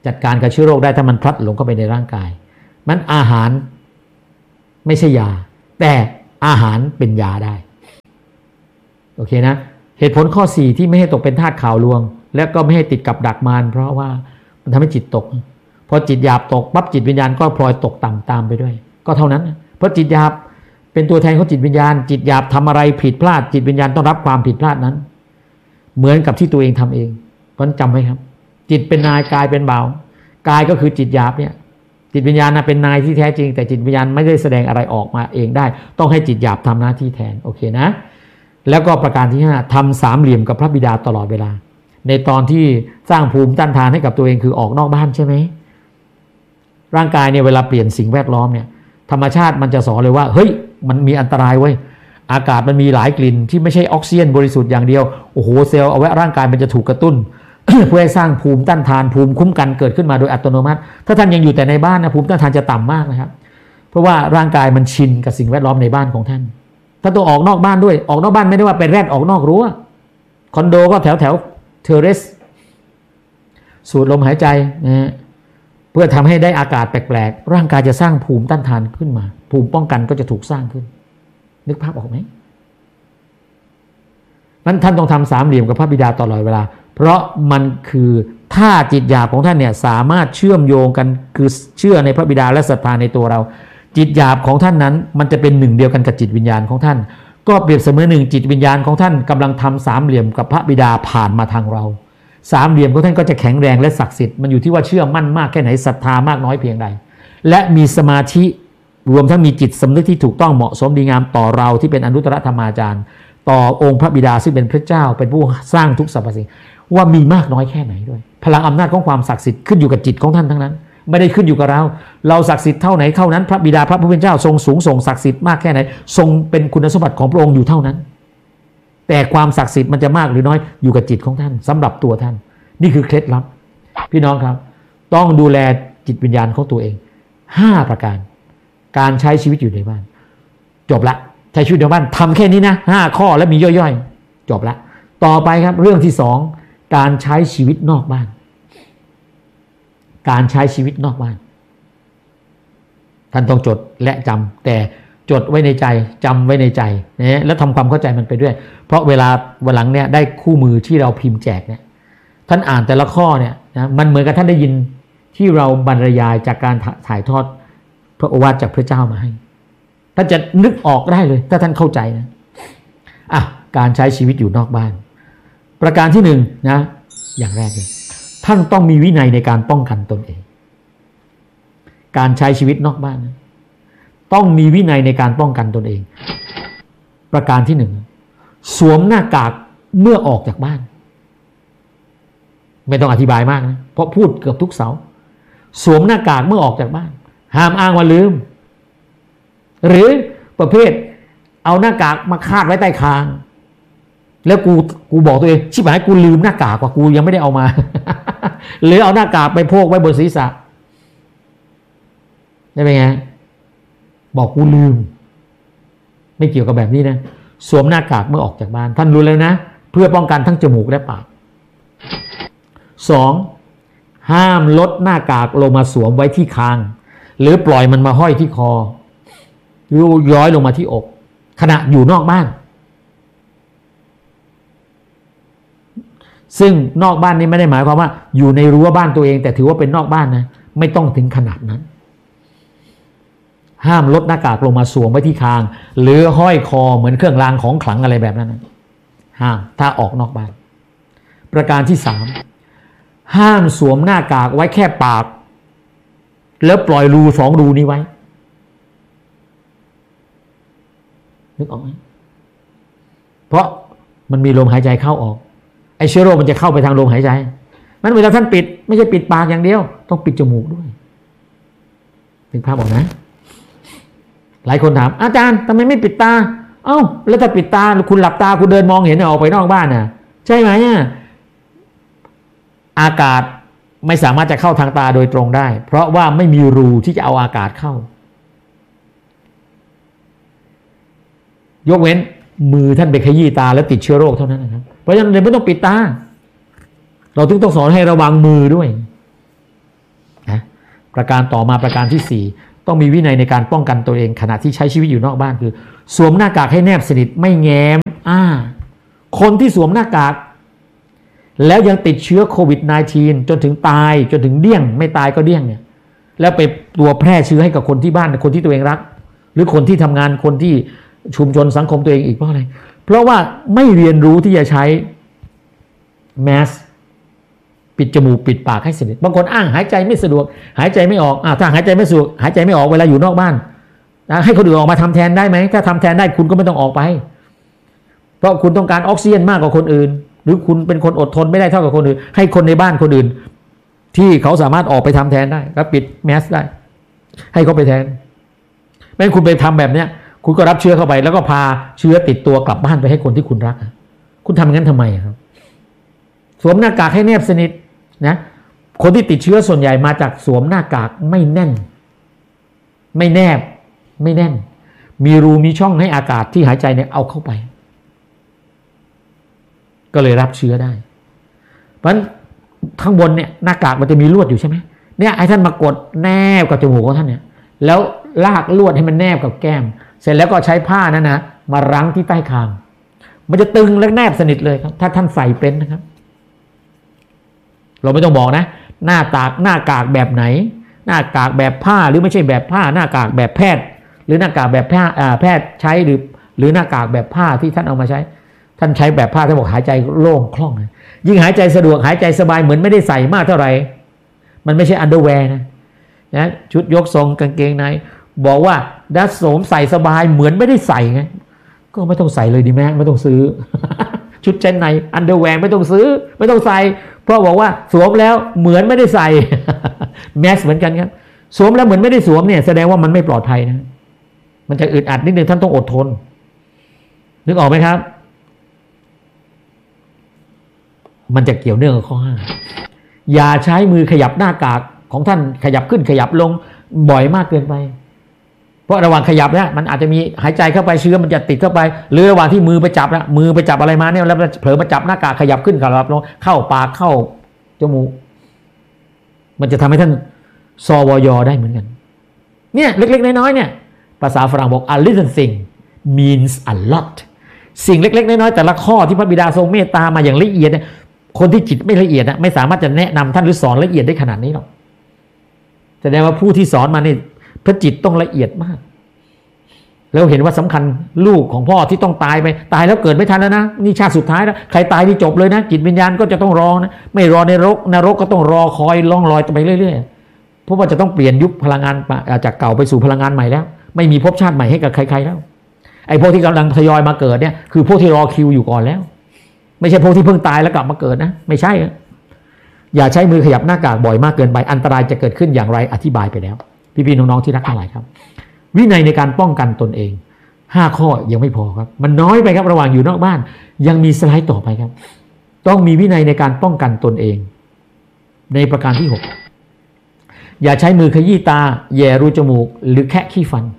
Speaker 1: จัดการกับเชื้อโรคได้ถ้ามันพลัดหลงเข้าไปในร่างกายมันอาหารไม่ใช่ยาแต่อาหารเป็นยาได้โอเคนะเหตุผลข้อสี่ที่ไม่ให้ตกเป็นทาสข่าวลวงและก็ไม่ให้ติดกับดักมารเพราะว่ามันทำให้จิตตกพอจิตหยาบตกปั๊บจิตวิญญาณก็พลอยตกต่ำตามไปด้วยก็เท่านั้นเพราะจิตหยาบเป็นตัวแทนของจิตวิญญาณจิตหยาบทำอะไรผิดพลาดจิตวิญญาณต้องรับความผิดพลาดนั้นเหมือนกับที่ตัวเองทำเองเพราะจำไว้ครับจิตเป็นนายกายเป็นบ่าวกายก็คือจิตหยาบเนี่ยจิตวิญญาณนะเป็นนายที่แท้จริงแต่จิตวิญญาณไม่ได้แสดงอะไรออกมาเองได้ต้องให้จิตหยาบทำหน้าที่แทนโอเคนะแล้วก็ประการที่ห้าทำสามเหลี่ยมกับพระบิดาตลอดเวลาในตอนที่สร้างภูมิต้านทานให้กับตัวเองคือออกนอกบ้านใช่ไหมร่างกายเนี่ยเวลาเปลี่ยนสิ่งแวดล้อมเนี่ยธรรมชาติมันจะสอนเลยว่าเฮ้ยมันมีอันตรายเว้ยอากาศมันมีหลายกลิ่นที่ไม่ใช่ออกซิเจนบริสุทธิ์อย่างเดียวโอ้โหเซลล์เอาไว้ร่างกายมันจะถูกกระตุ้น เพื่อให้สร้างภูมิต้านทานภูมิคุ้มกันเกิดขึ้นมาโดยอัตโนมัติถ้าท่านยังอยู่แต่ในบ้านนะภูมิต้านทานจะต่ำมากนะครับเพราะว่าร่างกายมันชินกับสิ่งแวดล้อมในบ้านของท่านถ้าต้องออกนอกบ้านด้วยออกนอกบ้านไม่ได้ว่าเป็นแรดออกนอกรั้วคอนโดก็แถวแถวเทอร์เรสสูดลมหายใจนะเพื่อทำให้ได้อากาศแปลกๆร่างกายจะสร้างภูมิต้านทานขึ้นมาภูมิป้องกันก็จะถูกสร้างขึ้นนึกภาพออกไหมนั้นท่านต้องทำสามเหลี่ยมกับพระบิดาตลอดเวลาเพราะมันคือถ้าจิตหยาบของท่านเนี่ยสามารถเชื่อมโยงกันคือเชื่อในพระบิดาและศรัทธาในตัวเราจิตหยาบของท่านนั้นมันจะเป็นหนึ่งเดียวกันกับจิตวิญญาณของท่านก็เปรียบเสมือนหนึ่งจิตวิญญาณของท่านกำลังทำสามเหลี่ยมกับพระบิดาผ่านมาทางเราสามเหลี่ยมของท่านก็จะแข็งแรงและศักดิ์สิทธิ์มันอยู่ที่ว่าเชื่อมั่นมากแค่ไหนศรัทธามากน้อยเพียงใดและมีสมาธิรวมทั้งมีจิตสำนึกที่ถูกต้องเหมาะสมดีงามต่อเราที่เป็นอนุตตรธรรมาจารย์ต่อองค์พระบิดาซึ่งเป็นพระเจ้าเป็นผู้สร้างทุกสรรพสิ่งว่ามีมากน้อยแค่ไหนด้วยพลังอำนาจของความศักดิ์สิทธิ์ขึ้นอยู่กับจิตของท่านทั้งนั้นไม่ได้ขึ้นอยู่กับเราเราศักดิ์สิทธิ์เท่าไหนเท่านั้นพระบิดาพระผู้เป็นเจ้าทรงสูงส่งศักดิ์สิทธิ์มากแค่ไหนทรงเป็นคุณสมบัติของพระองค์อยู่เท่านั้นแต่ความศักดิ์สิทธิ์มันจะมากหรือน้อยอยู่กับจิตของท่านสำหรับตัวท่านนี่คือเคล็ดลับพี่น้องครับต้องดูแลจิตวิญญาณของตัวเองห้าประการการใช้ชีวิตอยู่ในบ้านจบละใช้ชีวิตในบ้านทำแค่นี้นะห้าข้อแล้วมีย่อยๆจบละต่อไปครับเรื่องที่สองการใช้ชีวิตนอกบ้านการใช้ชีวิตนอกบ้านท่านต้องจดและจำแต่จดไว้ในใจจำไว้ในใจนะแล้วทำความเข้าใจมันไปด้วยเพราะเวลาวันหลังเนี่ยได้คู่มือที่เราพิมพ์แจกเนี่ยท่านอ่านแต่ละข้อเนี่ยนะมันเหมือนกับท่านได้ยินที่เราบรรยายจากการถ่ายทอดพระโอวาทจากพระเจ้ามาให้ท่านจะนึกออกได้เลยถ้าท่านเข้าใจนะอ่ะการใช้ชีวิตอยู่นอกบ้านประการที่หนึ่งนะอย่างแรกเลยท่านต้องมีวินัยในการป้องกันตนเองการใช้ชีวิตนอกบ้านนะต้องมีวินัยในการป้องกันตนเองประการที่หนึ่งสวมหน้ากากเมื่อออกจากบ้านไม่ต้องอธิบายมากนะเพราะพูดเกือบทุกเสาสวมหน้ากากเมื่อออกจากบ้านห้ามอ้างว่าลืมหรือประเภทเอาหน้ากากมาคาดไว้ใต้คางแล้วกูกูบอกตัวเองชิบหายกูลืมหน้ากากว่ากูยังไม่ได้เอามา หรือเอาหน้ากากไปโพกไว้บนศีรษะได้ไหมไงบอกกูลืมไม่เกี่ยวกับแบบนี้นะสวมหน้ากากเมื่อออกจากบ้านท่านรู้แล้วนะเพื่อป้องกันทั้งจมูกและปากสองห้ามลดหน้ากากลงมาสวมไว้ที่คางหรือปล่อยมันมาห้อยที่คอหรือย้อยลงมาที่อกขณะอยู่นอกบ้านซึ่งนอกบ้านนี้ไม่ได้หมายความว่าอยู่ในรั้วบ้านตัวเองแต่ถือว่าเป็นนอกบ้านนะไม่ต้องถึงขนาดนั้นห้ามลดหน้ากากลงมาสวมไว้ที่คางหรือห้อยคอเหมือนเครื่องรางของขลังอะไรแบบนั้นนะห้ามถ้าออกนอกบ้านประการที่สามห้ามสวมหน้ากากไว้แค่ปากแล้วปล่อยรูสองรูนี้ไว้นึกออกไหมเพราะมันมีลมหายใจเข้าออกไอ้เชื้อโรคมันจะเข้าไปทางลมหายใจมันเวลาท่านปิดไม่ใช่ปิดปากอย่างเดียวต้องปิดจมูกด้วยเป็นภาพออกนะหลายคนถามอาจารย์ทำไมไม่ปิดตาเอ้าแล้วถ้าปิดตาคุณหลับตาคุณเดินมองเห็นออกไปนอกบ้านน่ะใช่ไหมเนี่ยอากาศไม่สามารถจะเข้าทางตาโดยตรงได้เพราะว่าไม่มีรูที่จะเอาอากาศเข้ายกเว้นมือท่านไปขยี้ตาแล้วติดเชื้อโรคเท่านั้นนะครับเพราะฉะนั้นเลยไม่ต้องปิดตาเราถึงต้องสอนให้ระวังมือด้วยประการต่อมาประการที่สี่ต้องมีวินัยในการป้องกันตัวเองขณะที่ใช้ชีวิตอยู่นอกบ้านคือสวมหน้ากากให้แนบสนิทไม่แง้มอ่าคนที่สวมหน้ากากแล้วยังติดเชื้อโควิด สิบเก้า จนถึงตายจนถึงเดี้ยงไม่ตายก็เดี้ยงเนี่ยแล้วไปตัวแพร่เชื้อให้กับคนที่บ้านคนที่ตัวเองรักหรือคนที่ทำงานคนที่ชุมชนสังคมตัวเองอีกเพราะอะไรเพราะว่าไม่เรียนรู้ที่จะใช้แมสปิดจมูกปิดปากให้สนิทบางคนอ้างหายใจไม่สะดวกหายใจไม่ออกอ่าถ้าหายใจไม่สะดวกหายใจไม่ออกเวลาอยู่นอกบ้านให้คนอื่นออกมาทำแทนได้ไหมถ้าทำแทนได้คุณก็ไม่ต้องออกไปเพราะคุณต้องการออกซิเจนมากกว่าคนอื่นหรือคุณเป็นคนอดทนไม่ได้เท่ากับคนอื่นให้คนในบ้านคนอื่นที่เขาสามารถออกไปทำแทนได้ก็ปิดแมสได้ให้เขาไปแทนไม่คุณไปทำแบบเนี้ยคุณก็รับเชื้อเข้าไปแล้วก็พาเชื้อติดตัวกลับบ้านไปให้คนที่คุณรักคุณทำงั้นทำไมครับสวมหน้ากากให้แนบสนิทนะคนที่ติดเชื้อส่วนใหญ่มาจากสวมหน้ากากไม่แน่นไม่แนบไม่แน่นมีรูมีช่องให้อากาศที่หายใจเนี่ยเอาเข้าไปก็เลยรับเชื้อได้เพราะฉะนั้นข้างบนเนี่ยหน้ากากมันจะมีลวดอยู่ใช่ไหมเนี่ยไอ้ท่านมากดแนบกับจมูกของท่านเนี่ยแล้วลากลวดให้มันแนบกับแก้มเสร็จแล้วก็ใช้ผ้านั้นนะมารั้งที่ใต้คางมันจะตึงและแนบสนิทเลยครับถ้าท่านใส่เป็นนะครับเราไม่ต้องบอกนะหน้าตากหน้ากากแบบไหนหน้ากากแบบผ้าหรือไม่ใช่แบบผ้าหน้ากากแบบแพทย์หรือหน้ากากแบบผ้าแพทย์ใช้หรือหรือหน้ากากแบบผ้าที่ท่านเอามาใช้ท่านใช้แบบผ้าท่านบอกหายใจโล่งคล่องยิ่งหายใจสะดวกหายใจสบายเหมือนไม่ได้ใส่มากเท่าไหร่มันไม่ใช่อันเดอร์แวร์นะนะชุดยกทรงกางเกงในบอกว่าดัดสวมใส่สบายเหมือนไม่ได้ใส่ไงก็ไม่ต้องใส่เลยดีไหมไม่ต้องซื้อ ชุดชั้นในอันเดอร์แวร์ไม่ต้องซื้อไม่ต้องใส่เพราะบอกว่าสวมแล้วเหมือนไม่ได้ใส่ แมสเหมือนกันครับสวมแล้วเหมือนไม่ได้สวมเนี่ยแสดงว่ามันไม่ปลอดภัยนะมันจะอึดอัดนิดนึงท่านต้องอดทนนึกออกไหมครับมันจะเกี่ยวเนื่องกับข้อห้าอย่าใช้มือขยับหน้ากากของท่านขยับขึ้นขยับลงบ่อยมากเกินไปเพราะระหว่างขยับเนี่ยมันอาจจะมีหายใจเข้าไปเชื้อมันจะติดเข้าไปหรือระหว่างที่มือไปจับนะมือไปจับอะไรมาเนี่ยแล้วเผลอมาจับหน้ากากขยับขึ้นขยับลงเข้าปากเข้าจมูกมันจะทำให้ท่านซอวอยอได้เหมือนกันเนี่ยเล็กๆน้อยๆเนี่ยภาษาฝรั่งบอก a little thing means a lot สิ่งเล็กๆน้อยๆแต่ละข้อที่พระบิดาทรงเมตตามาอย่างละเอียดเนี่ยคนที่จิตไม่ละเอียดนะไม่สามารถจะแนะนำท่านหรือสอนละเอียดได้ขนาดนี้หรอกแสดงว่าผู้ที่สอนมานี่พระจิตต้องละเอียดมากแล้วเห็นว่าสำคัญลูกของพ่อที่ต้องตายไปตายแล้วเกิดไม่ทันแล้วนะนี่ชาติสุดท้ายแล้วใครตายนี่จบเลยนะจิตวิญญาณก็จะต้องรอนะไม่รอในนรกนรกก็ต้องรอคอยล่องลอยไปเรื่อยๆเพราะว่าจะต้องเปลี่ยนยุคพลังงานจากเก่าไปสู่พลังงานใหม่แล้วไม่มีภพชาติใหม่ให้กับใครๆแล้วไอ้พวกที่กำลังทยอยมาเกิดเนี่ยคือพวกที่รอคิวอยู่ก่อนแล้วไม่ใช่พวกที่เพิ่งตายแล้วกลับมาเกิดนะไม่ใช่อย่าใช้มือขยับหน้ากากบ่อยมากเกินไปอันตรายจะเกิดขึ้นอย่างไรอธิบายไปแล้วพี่ๆน้องๆที่รักทั้งหลายครับวินัยในการป้องกันตนเองห้าข้อยังไม่พอครับมันน้อยไปครับระหว่างอยู่นอกบ้านยังมีสไลด์ต่อไปครับต้องมีวินัยในการป้องกันตนเองในประการที่หกอย่าใช้มือขยี้ตาแย่รูจมูกหรือแคะขี้ฟัน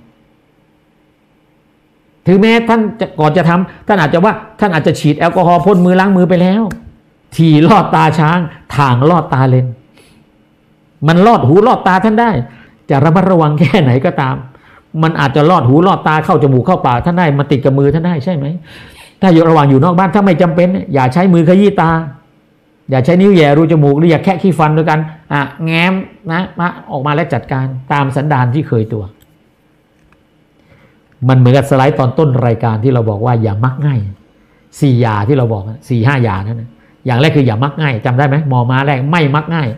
Speaker 1: ถึงแม้ท่านจะก่อนจะทำท่านอาจจะว่าท่านอาจจะฉีดแอลกอฮอล์พ่นมือล้างมือไปแล้วทีลอดตาช้างถ่างลอดตาเลนมันลอดหูลอดตาท่านได้จะระมัดระวังแค่ไหนก็ตามมันอาจจะลอดหูลอดตาเข้าจมูกเข้าปากท่านได้มาติดกับมือท่านได้ใช่ไหมถ้าอยู่ระหว่างอยู่นอกบ้านถ้าไม่จำเป็นอย่าใช้มือขยี้ตาอย่าใช้นิ้วแย่รูจมูกหรืออย่าแคะขี้ฟันด้วยกันอ่ะแง้มนะมาออกมาแล้วจัดการตามสันดานที่เคยตัวมันเหมือนกับสไลด์ตอนต้นรายการที่เราบอกว่าอย่ามักง่ายสี่อย่าที่เราบอกสี่ห้าอย่านั่นนะอย่างแรกคืออย่ามักง่ายจำได้ไหมมอม้าแรกไม่มักง่าย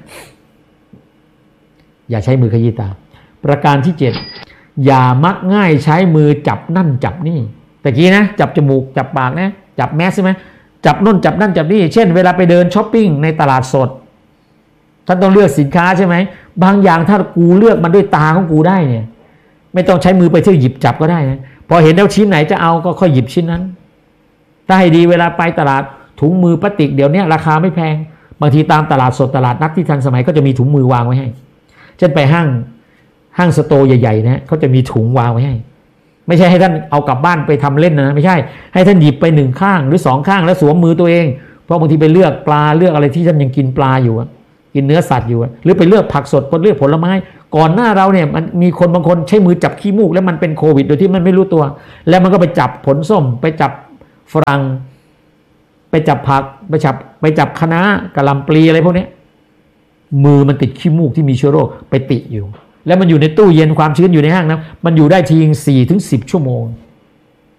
Speaker 1: อย่าใช้มือขยี้ตาประการที่เจ็ดอย่ามักง่ายใช้มือจับนั่นจับนี่ตะกี้นะจับจมูกจับปากนะจับแมสใช่ไหมจับน่นจับนั่นจับนี่เช่นเวลาไปเดินช้อปปิ้งในตลาดสดท่านต้องเลือกสินค้าใช่ไหมบางอย่างถ้ากูเลือกมันด้วยตาของกูได้เนี่ยไม่ต้องใช้มือไปเที่ยวหยิบจับก็ได้นะพอเห็นแล้วชิ้นไหนจะเอาก็ค่อยหยิบชิ้นนั้นถ้าให้ดีเวลาไปตลาดถุงมือพลาสติกเดี๋ยวนี้ราคาไม่แพงบางทีตามตลาดสดตลาดนัดที่ทันสมัยก็จะมีถุงมือวางไว้ให้เช่นไปห้างห้างสโตร์ใหญ่ๆนะเขาจะมีถุงวางไว้ให้ไม่ใช่ให้ท่านเอากลับบ้านไปทำเล่นนะไม่ใช่ให้ท่านหยิบไปหนึ่งข้างหรือสองข้างแล้วสวมมือตัวเองเพราะบางทีไปเลือกปลาเลือกอะไรที่ท่านยังกินปลาอยู่กินเนื้อสัตว์อยู่หรือไปเลือกผักสดคนเลือกผลไม้ก่อนหน้าเราเนี่ยมันมีคนบางคนใช้มือจับขี้มูกแล้วมันเป็นโควิดโดยที่มันไม่รู้ตัวแล้วมันก็ไปจับผลส้มไปจับฝรั่งไปจับผักไปจับไปจับคะน้ากะหล่ำปลีอะไรพวกนี้มือมันติดขี้มูกที่มีเชื้อโรคไปติดอยู่แล้วมันอยู่ในตู้เย็นความชื้นอยู่ในห้างนะมันอยู่ได้ทีสี่ถึงสิบชั่วโมง